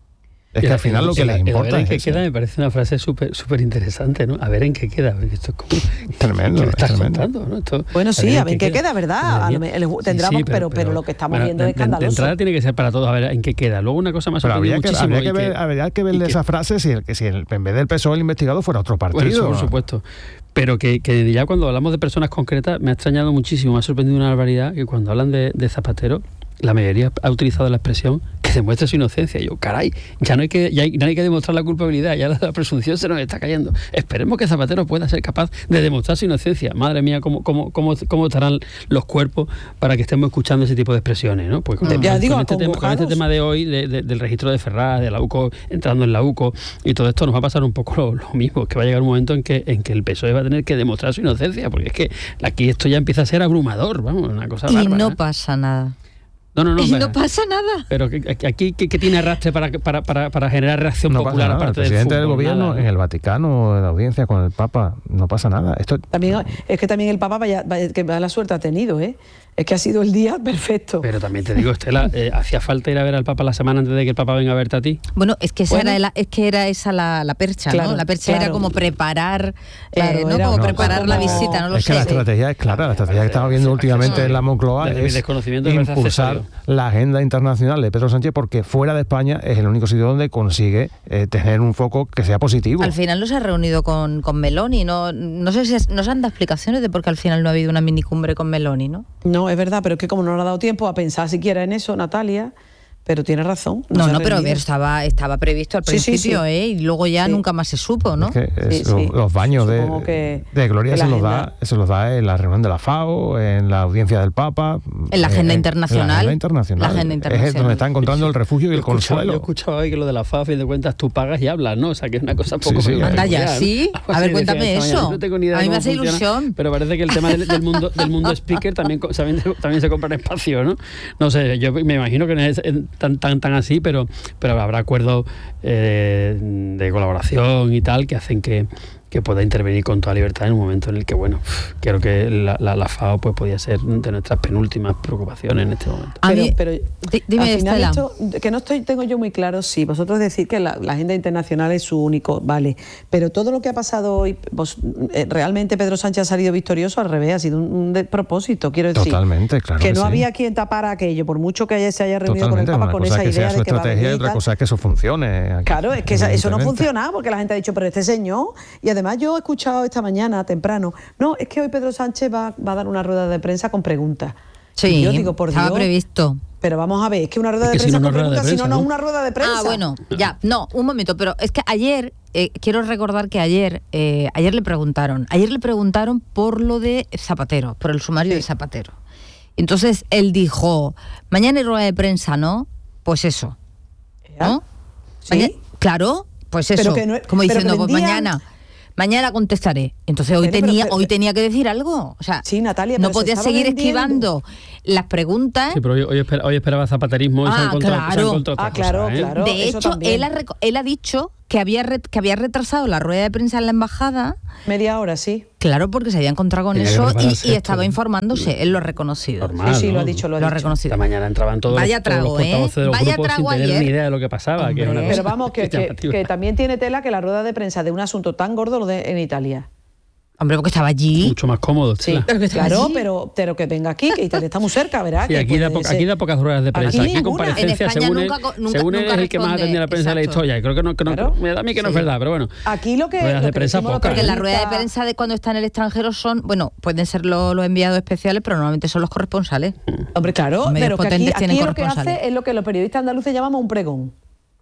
Es que al final lo que les importa a ver en qué es queda, me parece una frase súper súper interesante, ¿no? A ver en qué queda. Esto es como, tremendo, ¿qué me estás tremendo. contando, ¿no? Esto, bueno, sí, a ver en qué queda, queda ¿verdad? A lo, tendremos, sí, sí, pero, pero, pero lo que estamos bueno, viendo es escandaloso. De entrada tiene que ser para todos, a ver en qué queda. Luego una cosa más pero habría que, muchísimo. Habría que, ver, que, habría que verle esa frase si, el, si el, en vez del P S O E el investigado fuera otro partido. Bueno, eso, por supuesto. Pero que, que ya cuando hablamos de personas concretas me ha extrañado muchísimo, me ha sorprendido una barbaridad que cuando hablan de, de Zapatero, la mayoría ha utilizado la expresión que demuestre su inocencia. Y yo, caray, ya no hay que, ya hay, no hay que demostrar la culpabilidad, ya la, la presunción se nos está cayendo. Esperemos que Zapatero pueda ser capaz de demostrar su inocencia. Madre mía, cómo, cómo, cómo, cómo estarán los cuerpos para que estemos escuchando ese tipo de expresiones, ¿no? Pues con, ya con, digo, con, este tema, con este tema de hoy, de, de, del registro de Ferraz, de la U C O, entrando en la U C O, y todo esto nos va a pasar un poco lo, lo mismo, que va a llegar un momento en que, en que el P S O E va a tener que demostrar su inocencia, porque es que aquí esto ya empieza a ser abrumador, vamos, una cosa y bárbara. Y no pasa nada. No, no, no. Y no pasa nada. Pero aquí, ¿qué tiene arrastre para, para, para, para generar reacción no popular? Aparte el presidente del, del gobierno nada, ¿no? En el Vaticano, en la audiencia con el Papa, no pasa nada. Esto también es que también el Papa vaya, vaya que mala suerte ha tenido, ¿eh? Es que ha sido el día perfecto. Pero también te digo, Estela, eh, ¿hacía falta ir a ver al Papa la semana antes de que el Papa venga a verte a ti? Bueno, es que esa, bueno, era, la, es que era esa la, la percha, claro, ¿no? La percha claro. era como preparar, claro, eh, ¿no? Era, como no, preparar como, la visita, no lo es sé. que la estrategia es clara, la estrategia que estamos viendo últimamente en la Moncloa es impulsar la agenda internacional de Pedro Sánchez, porque fuera de España es el único sitio donde consigue eh, tener un foco que sea positivo. Al final no se ha reunido con, con Meloni, no, no sé si es, no se han dado explicaciones de por qué al final no ha habido una minicumbre con Meloni, ¿no? No, es verdad, pero es que como no le ha dado tiempo a pensar siquiera en eso, Natalia, pero tiene razón. No, no, no pero a ver, estaba, estaba previsto al principio, sí, sí, sí. ¿eh? Y luego ya sí. nunca más se supo, ¿no? Es que es, sí, sí. Los baños de, que, de Gloria se los, da, se los da en la reunión de la FAO, en la audiencia del Papa. En la agenda, en, internacional, en la agenda internacional. La agenda internacional. Es donde está encontrando el refugio y el consuelo. Yo he escuchado hoy que lo de la FAO, a fin de cuentas, tú pagas y hablas, ¿no? O sea, que es una cosa poco... Sí, sí, anda ya, ¿sí? A ver, cuéntame eso. No tengo ni idea a mí me hace funciona, ilusión. Pero parece que el tema del, del mundo del mundo speaker también, también, también se compra en espacio, ¿no? No sé, yo me imagino que no es tan, tan, tan así, pero, pero habrá acuerdos eh, de colaboración y tal que hacen que, que pueda intervenir con toda libertad en un momento en el que, bueno, creo que la, la, la FAO pues podía ser de nuestras penúltimas preocupaciones en este momento. A mí, pero, pero dime, al final Estela. Esto, que no estoy, tengo yo muy claro, sí, vosotros decís que la, la agenda internacional es su único, vale, pero todo lo que ha pasado hoy, vos, eh, realmente Pedro Sánchez ha salido victorioso, al revés, ha sido un, un despropósito, quiero decir. Totalmente, claro. Que, que no sí. había quien tapara aquello, por mucho que haya, se haya reunido Totalmente, con el Papa con esa que idea sea de que va a venir y otra cosa es que eso funcione. Claro, es que esa, eso no funciona porque la gente ha dicho, pero este señor, y además además yo he escuchado esta mañana temprano, no, es que hoy Pedro Sánchez va, va a dar una rueda de prensa con preguntas. Sí, y yo digo, por estaba Dios, previsto. Pero vamos a ver, es que una rueda Es de que prensa si no, con no rueda de preguntas, si no, prensa, no es ¿no? una rueda de prensa. Ah, bueno, ya, no, un momento, pero es que ayer, eh, quiero recordar que ayer, eh, ayer le preguntaron, ayer le preguntaron por lo de Zapatero, por el sumario sí. de Zapatero. Entonces él dijo, mañana hay rueda de prensa, ¿no? Pues eso, ¿no? ¿Sí? Mañana, claro, pues eso, pero que no, como diciendo, vendían... pues mañana... Mañana contestaré. Entonces hoy pero, tenía pero, hoy tenía que decir algo. O sea, sí, Natalia, no podía seguir vendiendo. esquivando las preguntas. Sí, pero hoy, hoy, espera, hoy esperaba zapaterismo y ah, se ha encontrado, claro. se ha encontrado ah, otra claro, cosa, ¿eh? claro. De hecho, él ha, él ha dicho que había, re, que había retrasado la rueda de prensa en la embajada. Media hora, sí. Claro, porque se había encontrado con Tiene eso y, y estaba esto, informándose. Él lo ha reconocido. Normal, sí, sí, ¿no? lo ha dicho, lo ha, lo ha dicho. reconocido. Esta mañana entraban todos, Vaya los, trago, todos los portavoces ¿eh? de los Vaya grupos sin tener ayer. ni idea de lo que pasaba. Que era una Pero cosa vamos, que, que, que también tiene tela que la rueda de prensa de un asunto tan gordo lo de en Italia. Hombre, porque estaba allí. Mucho más cómodo. Sí, claro, pero, pero que venga aquí, que Italia está muy cerca, ¿verdad? Sí, aquí, da po aquí da pocas ruedas de prensa. Aquí, aquí comparecencia, según, nunca, él, nunca, según él nunca es el que más atendía a la prensa de la historia. Y creo que no, que no claro. me da a mí que no sí. es verdad, pero bueno. Aquí lo que... Ruedas lo de que prensa pocas. Porque ¿eh? la rueda de prensa de cuando está en el extranjero son, bueno, pueden ser los, los enviados especiales, pero normalmente son los corresponsales. Hombre, claro, los pero que aquí, aquí lo que corresponsales. hace es lo que los periodistas andaluces llamamos un pregón.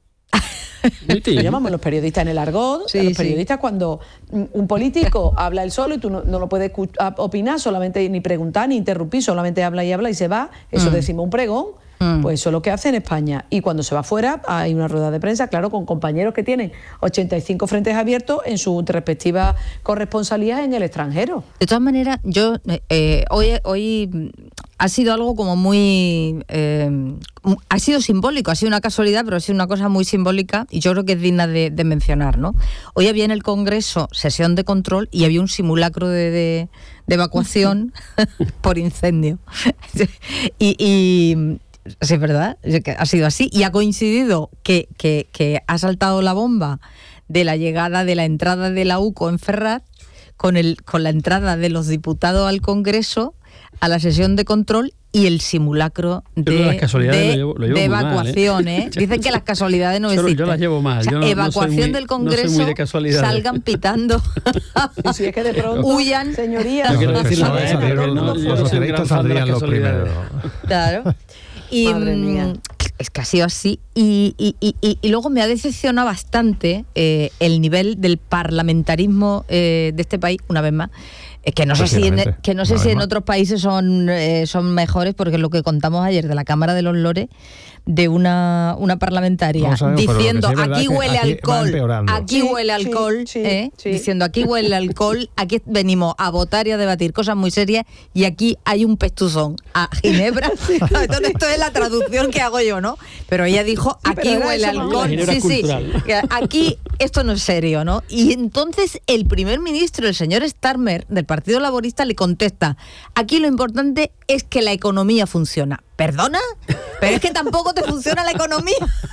Lo llamamos los periodistas en el argot, sí, los periodistas sí. cuando un político habla él solo y tú no, no lo puedes opinar, solamente ni preguntar ni interrumpir, solamente habla y habla y se va, eso mm. decimos un pregón, mm. pues eso es lo que hace en España. Y cuando se va fuera hay una rueda de prensa, claro, con compañeros que tienen ochenta y cinco frentes abiertos en su respectiva corresponsalía en el extranjero. De todas maneras, yo eh, hoy, hoy ha sido algo como muy... Eh, ha sido simbólico, ha sido una casualidad, pero ha sido una cosa muy simbólica y yo creo que es digna de, de mencionar, ¿no? Hoy había en el Congreso sesión de control y había un simulacro de, de, de evacuación por incendio. y... y sí, es verdad, ha sido así. Y ha coincidido que, que, que ha saltado la bomba de la llegada de la entrada de la U C O en Ferraz con, el, con la entrada de los diputados al Congreso a la sesión de control y el simulacro de, de, lo llevo, lo llevo de evacuación. Mal, ¿eh? ¿eh? Dicen que las casualidades no existen. Yo, yo las llevo mal. O sea, yo no, evacuación no muy, del Congreso, no salgan pitando. Y si es que de pronto, huyan. Señorías. No, no, decir nada, ¿eh? Los, los, los socialistas saldrían los primeros. Claro. Y Madre mía. Es que ha sido así. Y, y, y, y luego me ha decepcionado bastante eh, el nivel del parlamentarismo eh, de este país, una vez más. Eh, que no sé si en, que no sé si en otros países son, eh, son mejores, porque lo que contamos ayer de la Cámara de los Lores, de una, una parlamentaria no sabemos, diciendo sí aquí huele aquí alcohol, aquí sí, huele sí, alcohol, sí, eh, sí. diciendo aquí huele alcohol, aquí venimos a votar y a debatir cosas muy serias y aquí hay un pestuzón a Ginebra. Entonces esto es la traducción que hago yo, ¿no? Pero ella dijo sí, aquí huele alcohol, sí, sí, aquí esto no es serio, ¿no? Y entonces el primer ministro, el señor Starmer, del Partido Laborista, le contesta, aquí lo importante es que la economía funciona. ¿Perdona? Pero es que tampoco te funciona la economía.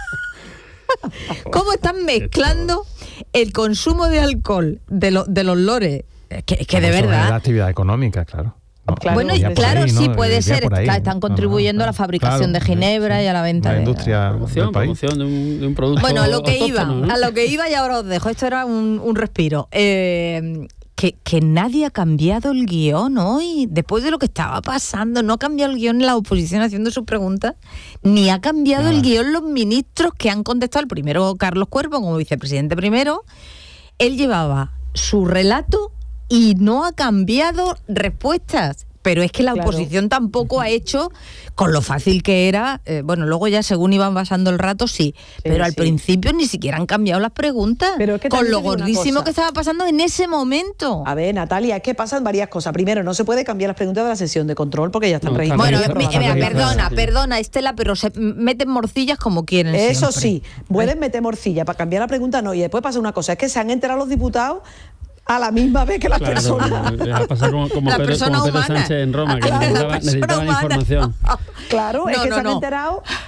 ¿Cómo están mezclando el consumo de alcohol de, lo, de los lores? Que, que de verdad... Es la actividad económica, claro. No, claro, bueno, claro, ahí, sí, ¿no? puede ser. Ahí, están contribuyendo no, no, a la fabricación claro, de ginebra sí, y a la venta la de... industria promoción, promoción de, un, de un producto. Bueno, a lo que iba, ¿no? a lo que iba y ahora os dejo. Esto era un, un respiro. Eh... Que, que nadie ha cambiado el guión hoy, después de lo que estaba pasando. No ha cambiado el guión la oposición haciendo sus preguntas, ni ha cambiado Nada. el guión los ministros que han contestado. El primero, Carlos Cuervo, como vicepresidente primero, él llevaba su relato y no ha cambiado respuestas. Pero es que la claro. oposición tampoco ha hecho, con lo fácil que era, eh, bueno, luego ya según iban pasando el rato, sí, sí pero al sí. principio ni siquiera han cambiado las preguntas, pero es que con lo gordísimo que estaba pasando en ese momento. A ver, Natalia, es que pasan varias cosas. Primero, no se puede cambiar las preguntas de la sesión de control porque ya están no, registradas. Bueno, mira, perdona, perdona, Estela, pero se meten morcillas como quieren. Eso siempre. sí, pueden meter morcilla, para cambiar la pregunta no, y después pasa una cosa, es que se han enterado los diputados a la misma vez que las claro, personas. Deja pasar como, como, Pedro, como Pedro Sánchez en Roma, que claro, necesitaba, necesitaba la información. Claro, no, es que no, se han no. enterado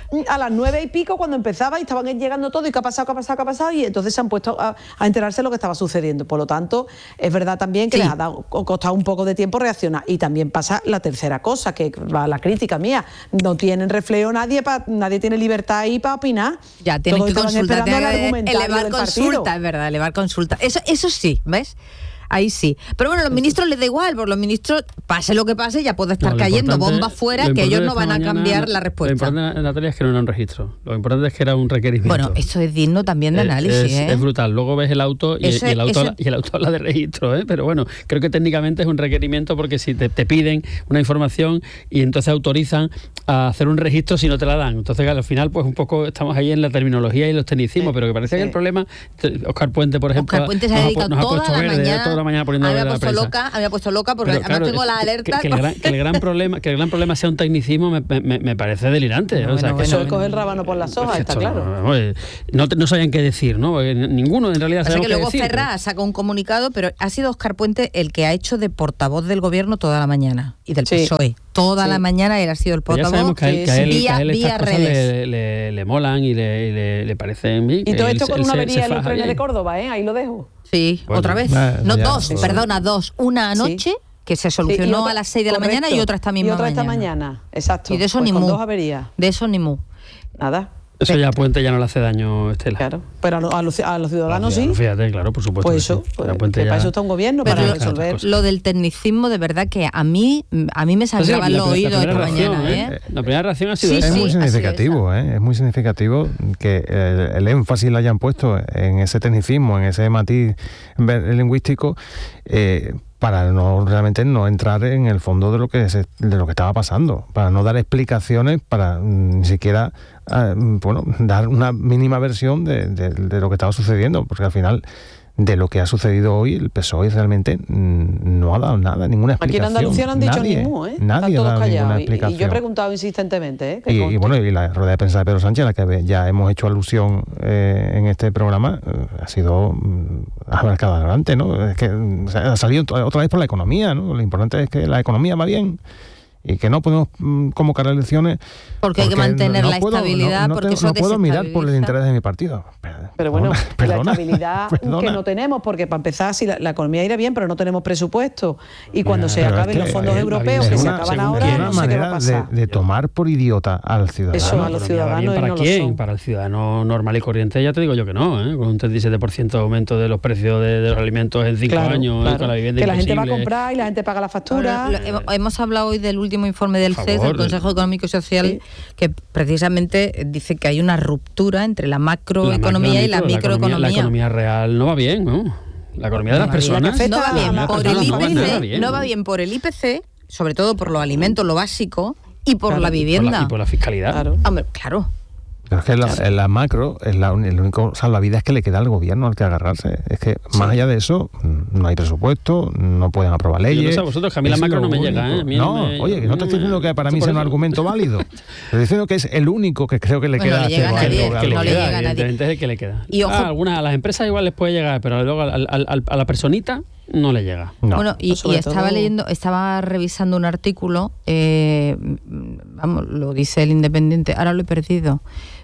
a las nueve y pico cuando empezaba y estaban llegando todo y qué ha pasado, qué ha pasado, qué ha pasado y entonces se han puesto a, a enterarse de lo que estaba sucediendo. Por lo tanto, es verdad también que sí. les ha dado, costado un poco de tiempo reaccionar. Y también pasa la tercera cosa, que va la crítica mía, no tienen reflejo nadie, pa, nadie tiene libertad ahí para opinar. Ya, tienen Todos que consultar, elevar consulta, es verdad, elevar consulta. Eso, eso sí, ¿ves? Ahí sí. Pero bueno, a los ministros les da igual, porque los ministros, pase lo que pase, ya puede estar no, cayendo bombas fuera, que ellos no van a cambiar la respuesta. Lo importante, Natalia, es que no era un registro. Lo importante es que era un requerimiento. Bueno, esto es digno también de análisis. Es, ¿eh? es brutal. Luego ves el auto y, eso, y, el, auto eso... y el auto habla de registro, ¿eh? Pero bueno, creo que técnicamente es un requerimiento porque si te, te piden una información y entonces autorizan a hacer un registro si no te la dan. Entonces al final pues un poco estamos ahí en la terminología y los tecnicismos, sí, pero que parece sí. que el problema, Óscar Puente, por ejemplo, Óscar Puente se ha dedicado nos ha, toda, nos ha la verde, mañana, toda la mañana poniendo había puesto loca, había puesto loca porque pero, además claro, tengo la alerta. Que, que, el gran, que el gran problema, que el gran problema sea un tecnicismo me, me, me parece delirante. Bueno, o sea, bueno, que eso no, es coger el rábano por las hojas, está claro. No, no, no sabían qué decir, ¿no? Ninguno en realidad sabía qué decir. Luego Ferraz sacó un comunicado, pero ha sido Óscar Puente el que ha hecho de portavoz del gobierno toda la mañana y del sí. P S O E. Toda sí. la mañana él ha sido el portavoz. Ya sabemos que a él, que a él, vía, que a él vía estas cosas le, le, le molan y le, le, le parecen bien. Y todo esto él, con una avería en el tren de Córdoba, ¿eh? Ahí lo dejo. Sí, bueno, otra vez. Nah, no, ya, dos, pues, perdona, dos. Una anoche, sí. que se solucionó sí, otra, a las seis de la correcto. mañana y otra esta misma mañana. Y otra mañana. esta mañana, exacto. Y de eso pues ni con mu. dos averías. De eso ni mu. Nada. Eso ya a Puente ya no le hace daño, Estela. Claro, pero a, lo, a, los, a los ciudadanos sí. Fíjate, claro, por supuesto. Pues eso, sí. pues, Puente ya... para eso está un gobierno, pero para resolver. Lo del tecnicismo, de verdad que a mí a mí me sangraban los oídos esta mañana. ¿eh? ¿eh? La primera reacción ha sido sí, esa. Es muy significativo, ¿eh? Es muy significativo que el, el énfasis lo hayan puesto en ese tecnicismo, en ese matiz lingüístico, eh, para no realmente no entrar en el fondo de lo que se, de lo que estaba pasando, para no dar explicaciones, para ni siquiera eh, bueno, dar una mínima versión de, de, de lo que estaba sucediendo, porque al final de lo que ha sucedido hoy el P S O E realmente no ha dado nada, ninguna explicación. Aquí en Andalucía no han dicho nadie, ni mu, ¿eh? Nadie Están todos callados. Y, y yo he preguntado insistentemente, ¿eh? Y, y bueno, y la rueda de prensa de Pedro Sánchez, a la que ya hemos hecho alusión eh, en este programa, eh, ha sido mm, abarcada adelante, ¿no? Es que o sea, ha salido otra vez por la economía, ¿no? Lo importante es que la economía va bien y que no podemos mm, convocar elecciones porque, porque hay que mantener no, no la puedo, estabilidad no, no, porque no, eso no puedo mirar por el interés de mi partido. Pero bueno, perdona, la estabilidad perdona. que no tenemos, porque para empezar, si la, la economía irá bien, pero no tenemos presupuesto. Y cuando Mira, se acaben es que, los fondos eh, europeos, que se acaban ahora, una no sé qué va a pasar. De, de tomar por idiota al ciudadano. Eso, a los ciudadanos ¿Para no quién? Lo son. Para el ciudadano normal y corriente, ya te digo yo que no, ¿eh? Con un treinta y siete por ciento de aumento de los precios de, de los alimentos en cinco claro, años, claro. ¿eh? Con la vivienda que la imposible. gente va a comprar y la gente paga la factura. Bueno, lo, hemos hablado hoy del último informe del C E S, del Consejo Económico y Social, sí. que precisamente dice que hay una ruptura entre la macroeconomía y la microeconomía. La economía real no va bien, ¿no? La economía de las personas no va bien por el I P C, no va bien por el I P C, sobre todo por los alimentos, lo básico, y por claro, la vivienda. Y por la, y por la fiscalidad. Claro. Hombre, claro. Pero es que la, en la macro, es la, el único salvavidas que le queda al gobierno al que agarrarse. Es que sí. más allá de eso, no hay presupuesto, no pueden aprobar leyes. Yo no sé, vosotros, que a mí la macro no me único. llega, ¿eh? No, me, oye, que no te estoy diciendo que para mí sea un argumento válido. Estoy diciendo que es el único que creo que le bueno, queda. Le llega a nadie, que le no queda, le llega a nadie. Evidentemente es el que le queda. Y ojo, ah, algunas, a las empresas igual les puede llegar, pero luego al, al, al, a la personita no le llega. No. Bueno, y, y estaba todo... leyendo, estaba revisando un artículo, eh, vamos, lo dice el Independiente, ahora lo he perdido.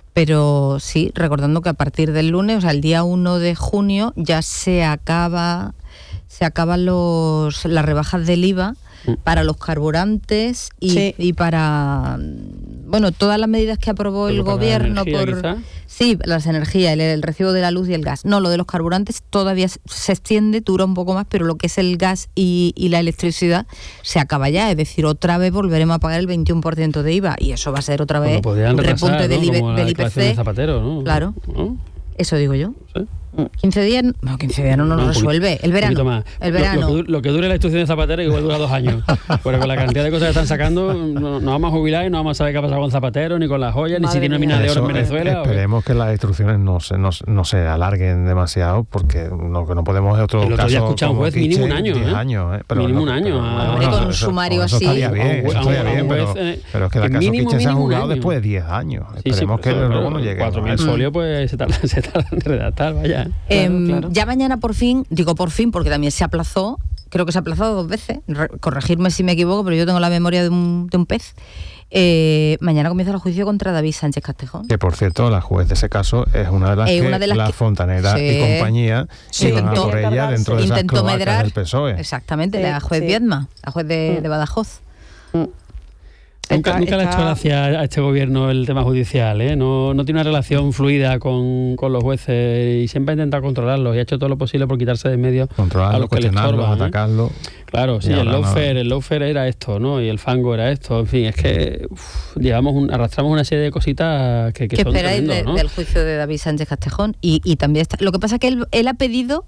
Pero sí, recordando que a partir del lunes, o sea, el día uno de junio, ya se acaba, se acaban los las rebajas del I V A para los carburantes y, sí. y para, bueno, todas las medidas que aprobó el gobierno energía, por quizá. Sí, las energías, el, el recibo de la luz y el gas. No, lo de los carburantes todavía se extiende, dura un poco más, pero lo que es el gas y, y la electricidad se acaba ya. Es decir, otra vez volveremos a pagar el veintiuno por ciento de I V A y eso va a ser otra vez bueno, un repunte ¿no? del, I, Como del I P C. De Zapatero, ¿no? Claro, ¿no? Eso digo yo. ¿Sí? quince días, no, quince días no nos no, resuelve. El verano. Más. El verano. Lo, lo, que, lo que dure la institución de Zapatero igual dura dos años. Porque con la cantidad de cosas que están sacando, no, no vamos a jubilar y no vamos a saber qué ha pasado con Zapatero, ni con las joyas, Madre ni si tiene una mina de oro en Venezuela. Esperemos que las instrucciones no se, no, no se alarguen demasiado, porque lo que no podemos es otro caso. El otro día he escuchado un juez mínimo un año. diez años, ¿eh? Pero mínimo no, un año. Pero, bueno, bueno, con un eso, sumario eso así. Estaría bien, eso estaría bien, pero, juez, pero es que la caso Quiche se ha juzgado después de diez años. Sí, Esperemos sí, que pero, luego no llegue. cuatro mil folios, pues se tarda, se tarda en redactar, vaya. Eh, claro, claro. Ya mañana por fin, digo por fin porque también se aplazó, creo que se ha aplazado dos veces, Re- corregirme si me equivoco, pero yo tengo la memoria de un, de un pez. Eh, mañana comienza el juicio contra David Sánchez Castejón. Que por cierto, la juez de ese caso es una de las Eh, que una de las la que- Fontanera Sí. y compañía Sí. iban a Intentó- por ella dentro de esas intentó cloacas medrar. del P S O E. Exactamente, Sí, la juez sí. Viedma, la juez de, de Badajoz. Nunca, Está- nunca le ha está- hecho gracia a este gobierno el tema judicial, ¿eh? No, no tiene una relación fluida con, con los jueces y siempre ha intentado controlarlos y ha hecho todo lo posible por quitarse de en medio a Controlarlo, los que le cuestionarlo, estorban, ¿eh? atacarlo. Claro, sí, Y el ahora nada. lawfare, el lawfare era esto, ¿no? Y el fango era esto. En fin, es que uf, llevamos un- arrastramos una serie de cositas que, que ¿Qué son esperáis tremendos, de- ¿no? del juicio de David Sánchez Castejón? Y, y también está, lo que pasa es que él, él ha pedido,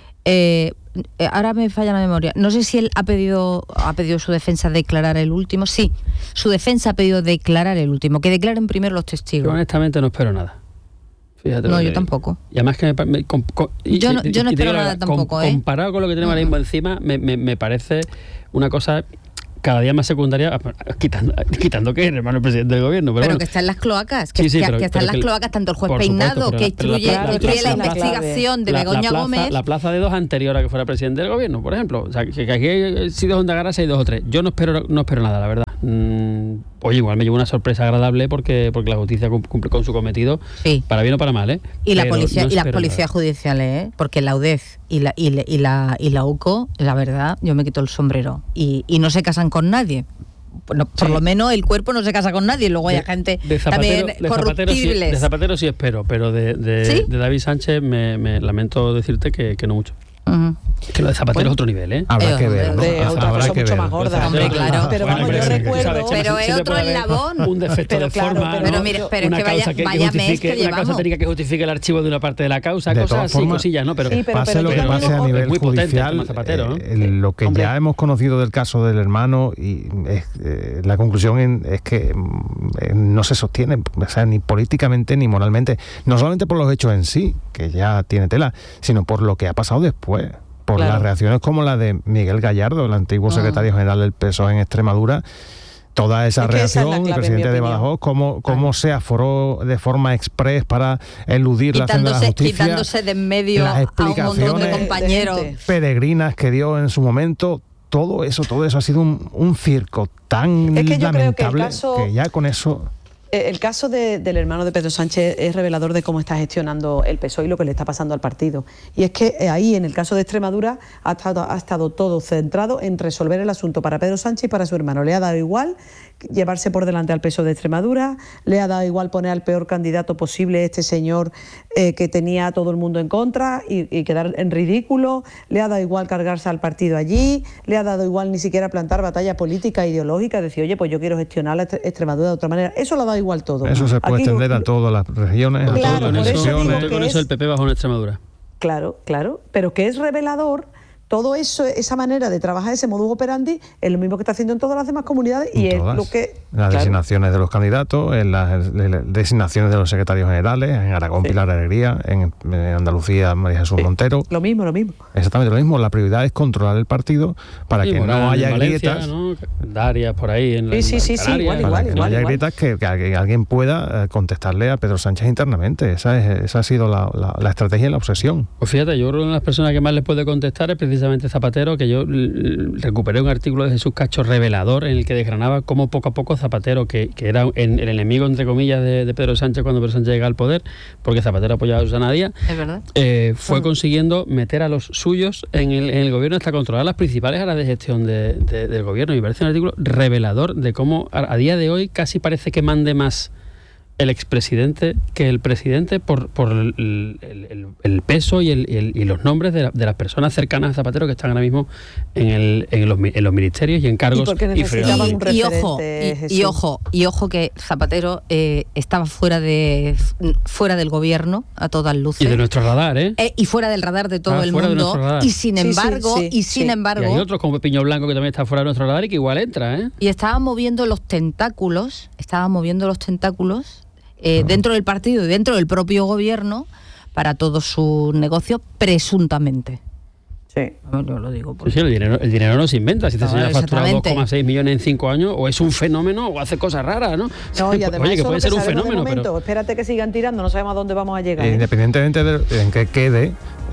eh, eh, ahora me falla la memoria, no sé si él ha pedido, ha pedido su defensa declarar el último, sí, su defensa ha pedido declarar el último, que declaren primero los Yo testigos. honestamente no espero nada. Fíjate lo No, que yo digo. tampoco. Y además que me, pa- me- com- com- y- Yo no- y- yo no y te espero digo la nada verdad, tampoco, ¿eh? Comparado con lo que tenemos ahora mismo encima, me, me, me parece una cosa cada día más secundaria, quitando, quitando que es el hermano del presidente del gobierno. Pero, Pero bueno, que está en las cloacas, que, Sí, sí, que- pero- que está pero en las que- cloacas tanto el juez por supuesto, Peinado, pero que la- pero la instruye, plaza- instruye la la plaza- investigación de la- Begoña la plaza, Gómez. La plaza de dos anterior a que fuera presidente del gobierno, por ejemplo. O sea, que, que aquí si dos Ondagaras hay dos o tres. Yo no espero, no espero nada, la verdad. Mm, oye, igual me llevo una sorpresa agradable porque, porque la justicia cum- cumple con su cometido, Sí. para bien o para mal, ¿eh? Y la Pero policía no y las espero policías judiciales, ¿eh? Porque la U D E F y la y, la- y la y la U C O, la verdad, yo me quito el sombrero y, y no se casan con nadie. Bueno, por Sí. lo menos el cuerpo no se casa con nadie, luego hay De- gente de Zapatero, también de Zapatero sí, corruptibles. de Zapatero sí espero, pero de, de, ¿Sí? de David Sánchez me, me lamento decirte que, que no mucho. Ujú. Que lo de Zapatero Bueno, es otro nivel, ¿eh? Habrá Eh, que ver, ¿no? de otra Habrá cosa que mucho ver. más gorda. Hombre, claro. Pero vamos, yo hombre, recuerdo- ¿sabes? Pero es Siempre otro puede haber eslabón. Un defecto Pero de claro, forma, pero- ¿no? Pero mira, pero es Una que vaya- causa que, vaya mes que justifique, una causa llevamos. técnica que justifique el archivo de una parte de la causa, De cosas todas así, formas, cosillas, ¿no? Pero, Sí, pero- pase lo que pero pase a es nivel muy potente el judicial, tema Zapatero, ¿no? eh, lo que Hombre. ya hemos conocido del caso del hermano y es, eh, la conclusión en- es que mm, eh, no se sostiene, o sea, ni políticamente ni moralmente, no solamente por los hechos en sí, que ya tiene tela, sino por lo que ha pasado después, por Claro. las reacciones como la de Miguel Gallardo, el antiguo Ah. secretario general del P S O E en Extremadura. Toda esa Es que esa es la reacción, el clave, en presidente mi de opinión. Badajoz, cómo, cómo se aforó de forma express para eludir la acción de la Quitándose, justicia. quitándose de en medio las a un montón de explicaciones compañeros. de gente. peregrinas que dio en su momento, todo eso, todo eso ha sido un, un circo tan Es que yo creo que el lamentable caso- que ya con eso... Eh, El caso de- del hermano de Pedro Sánchez es revelador de cómo está gestionando el P S O E y lo que le está pasando al partido. Y es que eh, ahí, en el caso de Extremadura, ha estado, ha estado todo centrado en resolver el asunto para Pedro Sánchez y para su hermano. Le ha dado igual llevarse por delante al P S O E de Extremadura, le ha dado igual poner al peor candidato posible, este señor eh, que tenía a todo el mundo en contra y, y quedar en ridículo, le ha dado igual cargarse al partido allí, le ha dado igual ni siquiera plantar batalla política e ideológica, decir, oye, pues yo quiero gestionar la Extre- Extremadura de otra manera. Eso lo ha dado igual todo. Eso se puede Aquí- extender a todas las regiones, Claro, a todas por las eso digo decisiones. que con es- eso el P P bajó en Extremadura. Claro, claro, pero que es revelador. Todo eso, esa manera de trabajar, ese modus operandi, es lo mismo que está haciendo en todas las demás comunidades y es Todas. lo que... En las claro. designaciones de los candidatos, en las en las designaciones de los secretarios generales, en Aragón Sí. Pilar Alegría, en, en Andalucía María Jesús Sí. Montero. Lo mismo, lo mismo. Exactamente lo mismo. La prioridad es controlar el partido para Sí, que Morán, no haya en Valencia, grietas. ¿no? Darias por ahí en, Sí, en sí, sí, sí, Canarias. igual, Para igual, que no igual, haya igual. grietas, que, que alguien- alguien pueda eh, contestarle a Pedro Sánchez internamente. Esa, es, esa ha sido la, la- la estrategia y la obsesión. Pues fíjate, yo creo que una de las personas que más le puede contestar es precisamente Zapatero, que yo l- recuperé un artículo de Jesús Cacho revelador en el que desgranaba cómo poco a poco Zapatero, que, que era en- el enemigo, entre comillas, de, de Pedro Sánchez cuando Pedro Sánchez llega al poder, porque Zapatero apoyaba a Susana Díaz, Es verdad. eh, fue consiguiendo meter a los suyos en el, en el gobierno hasta controlar las principales áreas de gestión de- de- del gobierno. Y me parece un artículo revelador de cómo a, a día de hoy casi parece que mande más el expresidente que el presidente por, por el, el- el- el peso y, el, y, el- y los nombres de, la- de las personas cercanas a Zapatero que están ahora mismo en, el, en, los, mi- en los ministerios y en cargos. Y porque fregados. necesitaban un Y, y referente, ojo, y, y Jesús. ojo, y ojo que Zapatero eh, estaba fuera de fuera del gobierno a todas luces. Y de nuestro radar, ¿eh? Eh, y fuera del radar de todo Ah, el fuera de mundo. nuestro radar. Y sin Sí, sí, embargo, sí, y sin sí. Y embargo, hay otros como Pepiño Blanco que también está fuera de nuestro radar y que igual entra, ¿eh? y estaba moviendo los tentáculos, estaba moviendo los tentáculos eh, dentro del partido y dentro del propio gobierno para todos sus negocios, presuntamente. Sí. Yo lo digo Sí, porque... sí, el dinero, el dinero no se inventa. Si este No, señor ha facturado dos exactamente. coma seis millones en cinco años, o es un fenómeno o hace cosas raras, ¿no? No, y además Oye, que eso puede es ser lo un que sabemos de fenómeno, momento. pero... Espérate que sigan tirando, no sabemos a dónde vamos a llegar. Eh, ¿eh? Independientemente de en qué quede,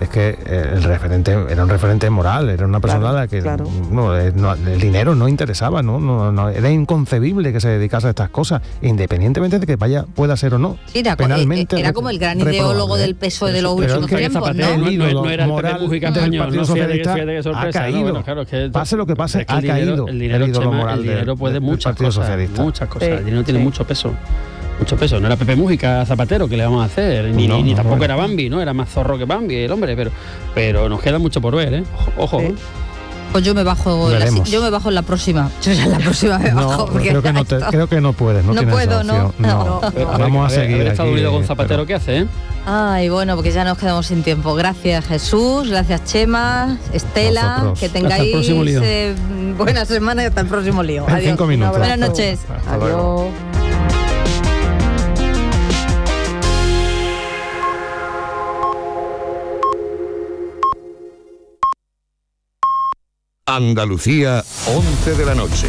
es que el referente era un referente moral, era una persona claro, a la que claro. no, no, el dinero no interesaba, ¿no? No, no, era inconcebible que se dedicase a estas cosas, independientemente de que vaya pueda ser o no. Era, penalmente era como el gran ideólogo del P S O E de los últimos tiempos, ¿no? El ídolo moral del Partido Socialista ha caído. Pase lo que pase, ha caído el ídolo moral del Partido Socialista. Muchas cosas, muchas cosas. Sí, el dinero tiene sí. mucho peso. Mucho peso. No era Pepe Mújica Zapatero, que le vamos a hacer, ni, no, ni, ni no, tampoco no. era Bambi, ¿no? Era más zorro que Bambi el hombre, pero, pero nos queda mucho por ver, ¿eh? Ojo. Sí. Pues yo me bajo en la, yo me bajo en la próxima. Yo en la próxima me bajo. No, creo, que no te, creo que no puedes, no, no tienes puedo, esa opción. No, no. no. no. Vamos a, a seguir. El Estado aquí, Unido con Zapatero, pero... ¿qué hace, eh? Ay, bueno, porque ya nos quedamos sin tiempo. Gracias, Jesús, gracias, Chema, Estela, Nosotros. Que tengáis eh, buena semana y hasta el próximo lío. En Adiós. cinco minutos. Buenas noches. Hasta Adiós. Luego. Andalucía, once de la noche.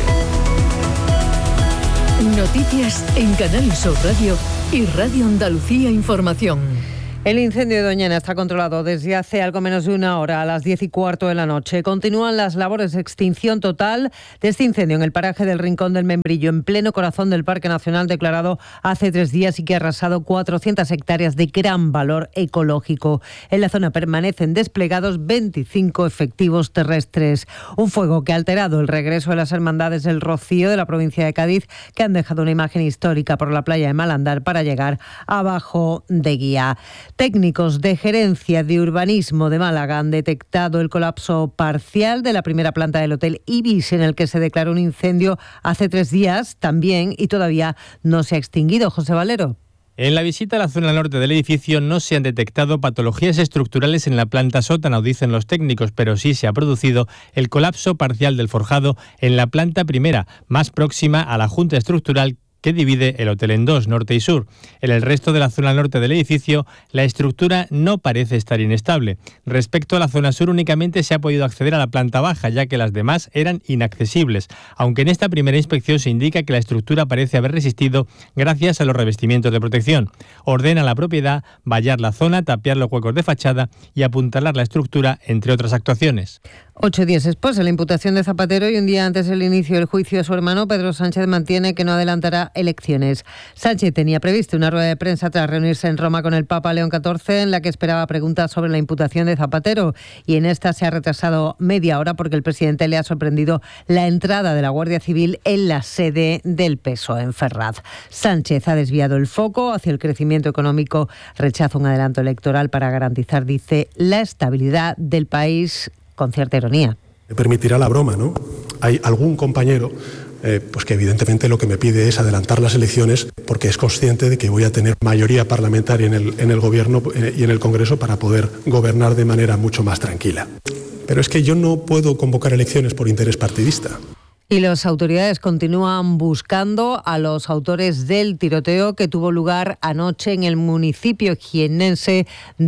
Noticias en Canal Sur Radio y Radio Andalucía Información. El incendio de Doñana está controlado desde hace algo menos de una hora, a las diez y cuarto de la noche. Continúan las labores de extinción total de este incendio en el paraje del Rincón del Membrillo, en pleno corazón del Parque Nacional, declarado hace tres días y que ha arrasado cuatrocientas hectáreas de gran valor ecológico. En la zona permanecen desplegados veinticinco efectivos terrestres. Un fuego que ha alterado el regreso de las hermandades del Rocío de la provincia de Cádiz, que han dejado una imagen histórica por la playa de Malandar para llegar abajo de Guía. Técnicos de Gerencia de Urbanismo de Málaga han detectado el colapso parcial de la primera planta del Hotel Ibis, en el que se declaró un incendio hace tres días también y todavía no se ha extinguido. José Valero. En la visita a la zona norte del edificio no se han detectado patologías estructurales en la planta sótano, dicen los técnicos, pero sí se ha producido el colapso parcial del forjado en la planta primera, más próxima a la junta estructural que divide el hotel en dos, norte y sur. En el resto de la zona norte del edificio, la estructura no parece estar inestable. Respecto a la zona sur, únicamente se ha podido acceder a la planta baja, ya que las demás eran inaccesibles, aunque en esta primera inspección se indica que la estructura parece haber resistido gracias a los revestimientos de protección. Ordena la propiedad vallar la zona, tapiar los huecos de fachada y apuntalar la estructura, entre otras actuaciones. Ocho días después de la imputación de Zapatero y un día antes del inicio del juicio de su hermano, Pedro Sánchez mantiene que no adelantará elecciones. Sánchez tenía previsto una rueda de prensa tras reunirse en Roma con el Papa León catorce, en la que esperaba preguntas sobre la imputación de Zapatero, y en esta se ha retrasado media hora porque el presidente le ha sorprendido la entrada de la Guardia Civil en la sede del P S O E en Ferraz. Sánchez ha desviado el foco hacia el crecimiento económico, rechaza un adelanto electoral para garantizar, dice, la estabilidad del país, con cierta ironía. Me permitirá la broma, ¿no? Hay algún compañero eh, pues que evidentemente lo que me pide es adelantar las elecciones porque es consciente de que voy a tener mayoría parlamentaria en el, en el Gobierno eh, y en el Congreso para poder gobernar de manera mucho más tranquila. Pero es que yo no puedo convocar elecciones por interés partidista. Y las autoridades continúan buscando a los autores del tiroteo que tuvo lugar anoche en el municipio jiennense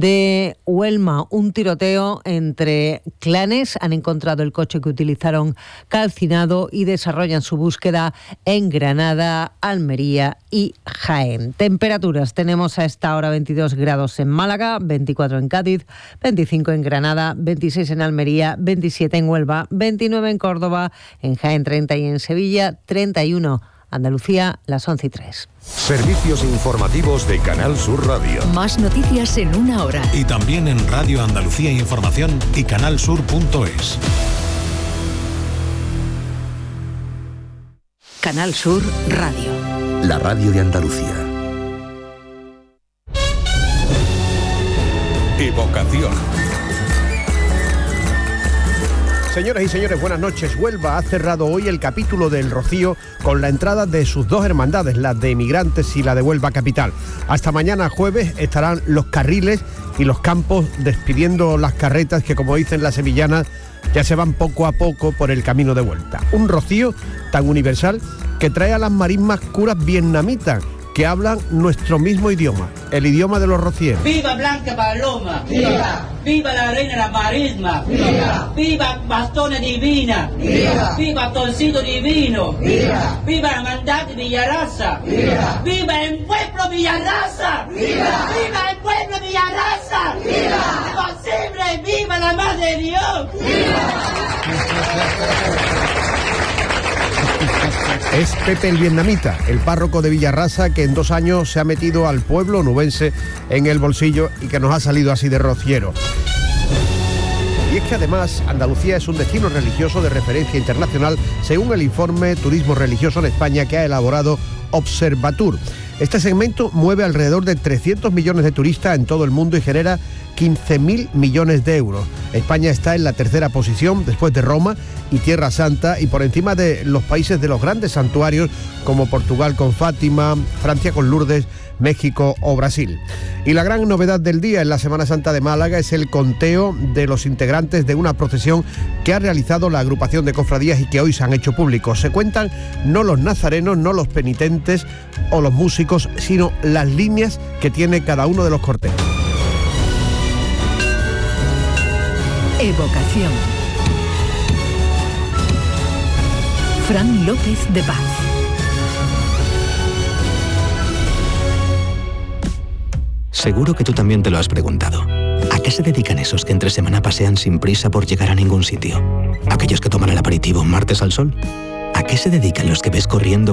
de Huelma. Un tiroteo entre clanes. Han encontrado el coche que utilizaron calcinado y desarrollan su búsqueda en Granada, Almería y Jaén. Temperaturas. Tenemos a esta hora veintidós grados en Málaga, veinticuatro en Cádiz, veinticinco en Granada, veintiséis en Almería, veintisiete en Huelva, veintinueve en Córdoba, en Jaén treinta y en Sevilla treinta y uno. Andalucía, las once y tres. Servicios informativos de Canal Sur Radio. Más noticias en una hora. Y también en Radio Andalucía Información y canalsur punto es. Canal Sur Radio. La radio de Andalucía. Evocación. Señoras y señores, buenas noches. Huelva ha cerrado hoy el capítulo del Rocío con la entrada de sus dos hermandades, la de Emigrantes y la de Huelva Capital. Hasta mañana jueves estarán los carriles y los campos despidiendo las carretas que, como dicen las sevillanas, ya se van poco a poco por el camino de vuelta. Un Rocío tan universal que trae a las marismas curas vietnamitas, que hablan nuestro mismo idioma, el idioma de los rocieros. ¡Viva Blanca Paloma! ¡Viva! ¡Viva la reina de la marisma! ¡Viva! ¡Viva Bastone Divina! ¡Viva! ¡Viva Toncito Divino! ¡Viva! ¡Viva la Hermandad de Villarraza! ¡Viva! ¡Viva el pueblo Villarraza! ¡Viva! ¡Viva el pueblo Villarraza! ¡Viva! ¡Imposible! ¡Viva la Madre de Dios! Es Pepe el Vietnamita, el párroco de Villarraza, que en dos años se ha metido al pueblo onubense en el bolsillo y que nos ha salido así de rociero. Y es que además Andalucía es un destino religioso de referencia internacional, según el informe Turismo Religioso en España que ha elaborado Observatur. Este segmento mueve alrededor de trescientos millones de turistas en todo el mundo y genera quince mil millones de euros. España está en la tercera posición después de Roma y Tierra Santa y por encima de los países de los grandes santuarios como Portugal con Fátima, Francia con Lourdes, México o Brasil. Y la gran novedad del día en la Semana Santa de Málaga es el conteo de los integrantes de una procesión que ha realizado la agrupación de cofradías y que hoy se han hecho públicos. Se cuentan no los nazarenos, no los penitentes o los músicos, sino las líneas que tiene cada uno de los cortejos. Evocación. Fran López de Paz. Seguro que tú también te lo has preguntado. ¿A qué se dedican esos que entre semana pasean sin prisa por llegar a ningún sitio? ¿Aquellos que toman el aperitivo un martes al sol? ¿A qué se dedican los que ves corriendo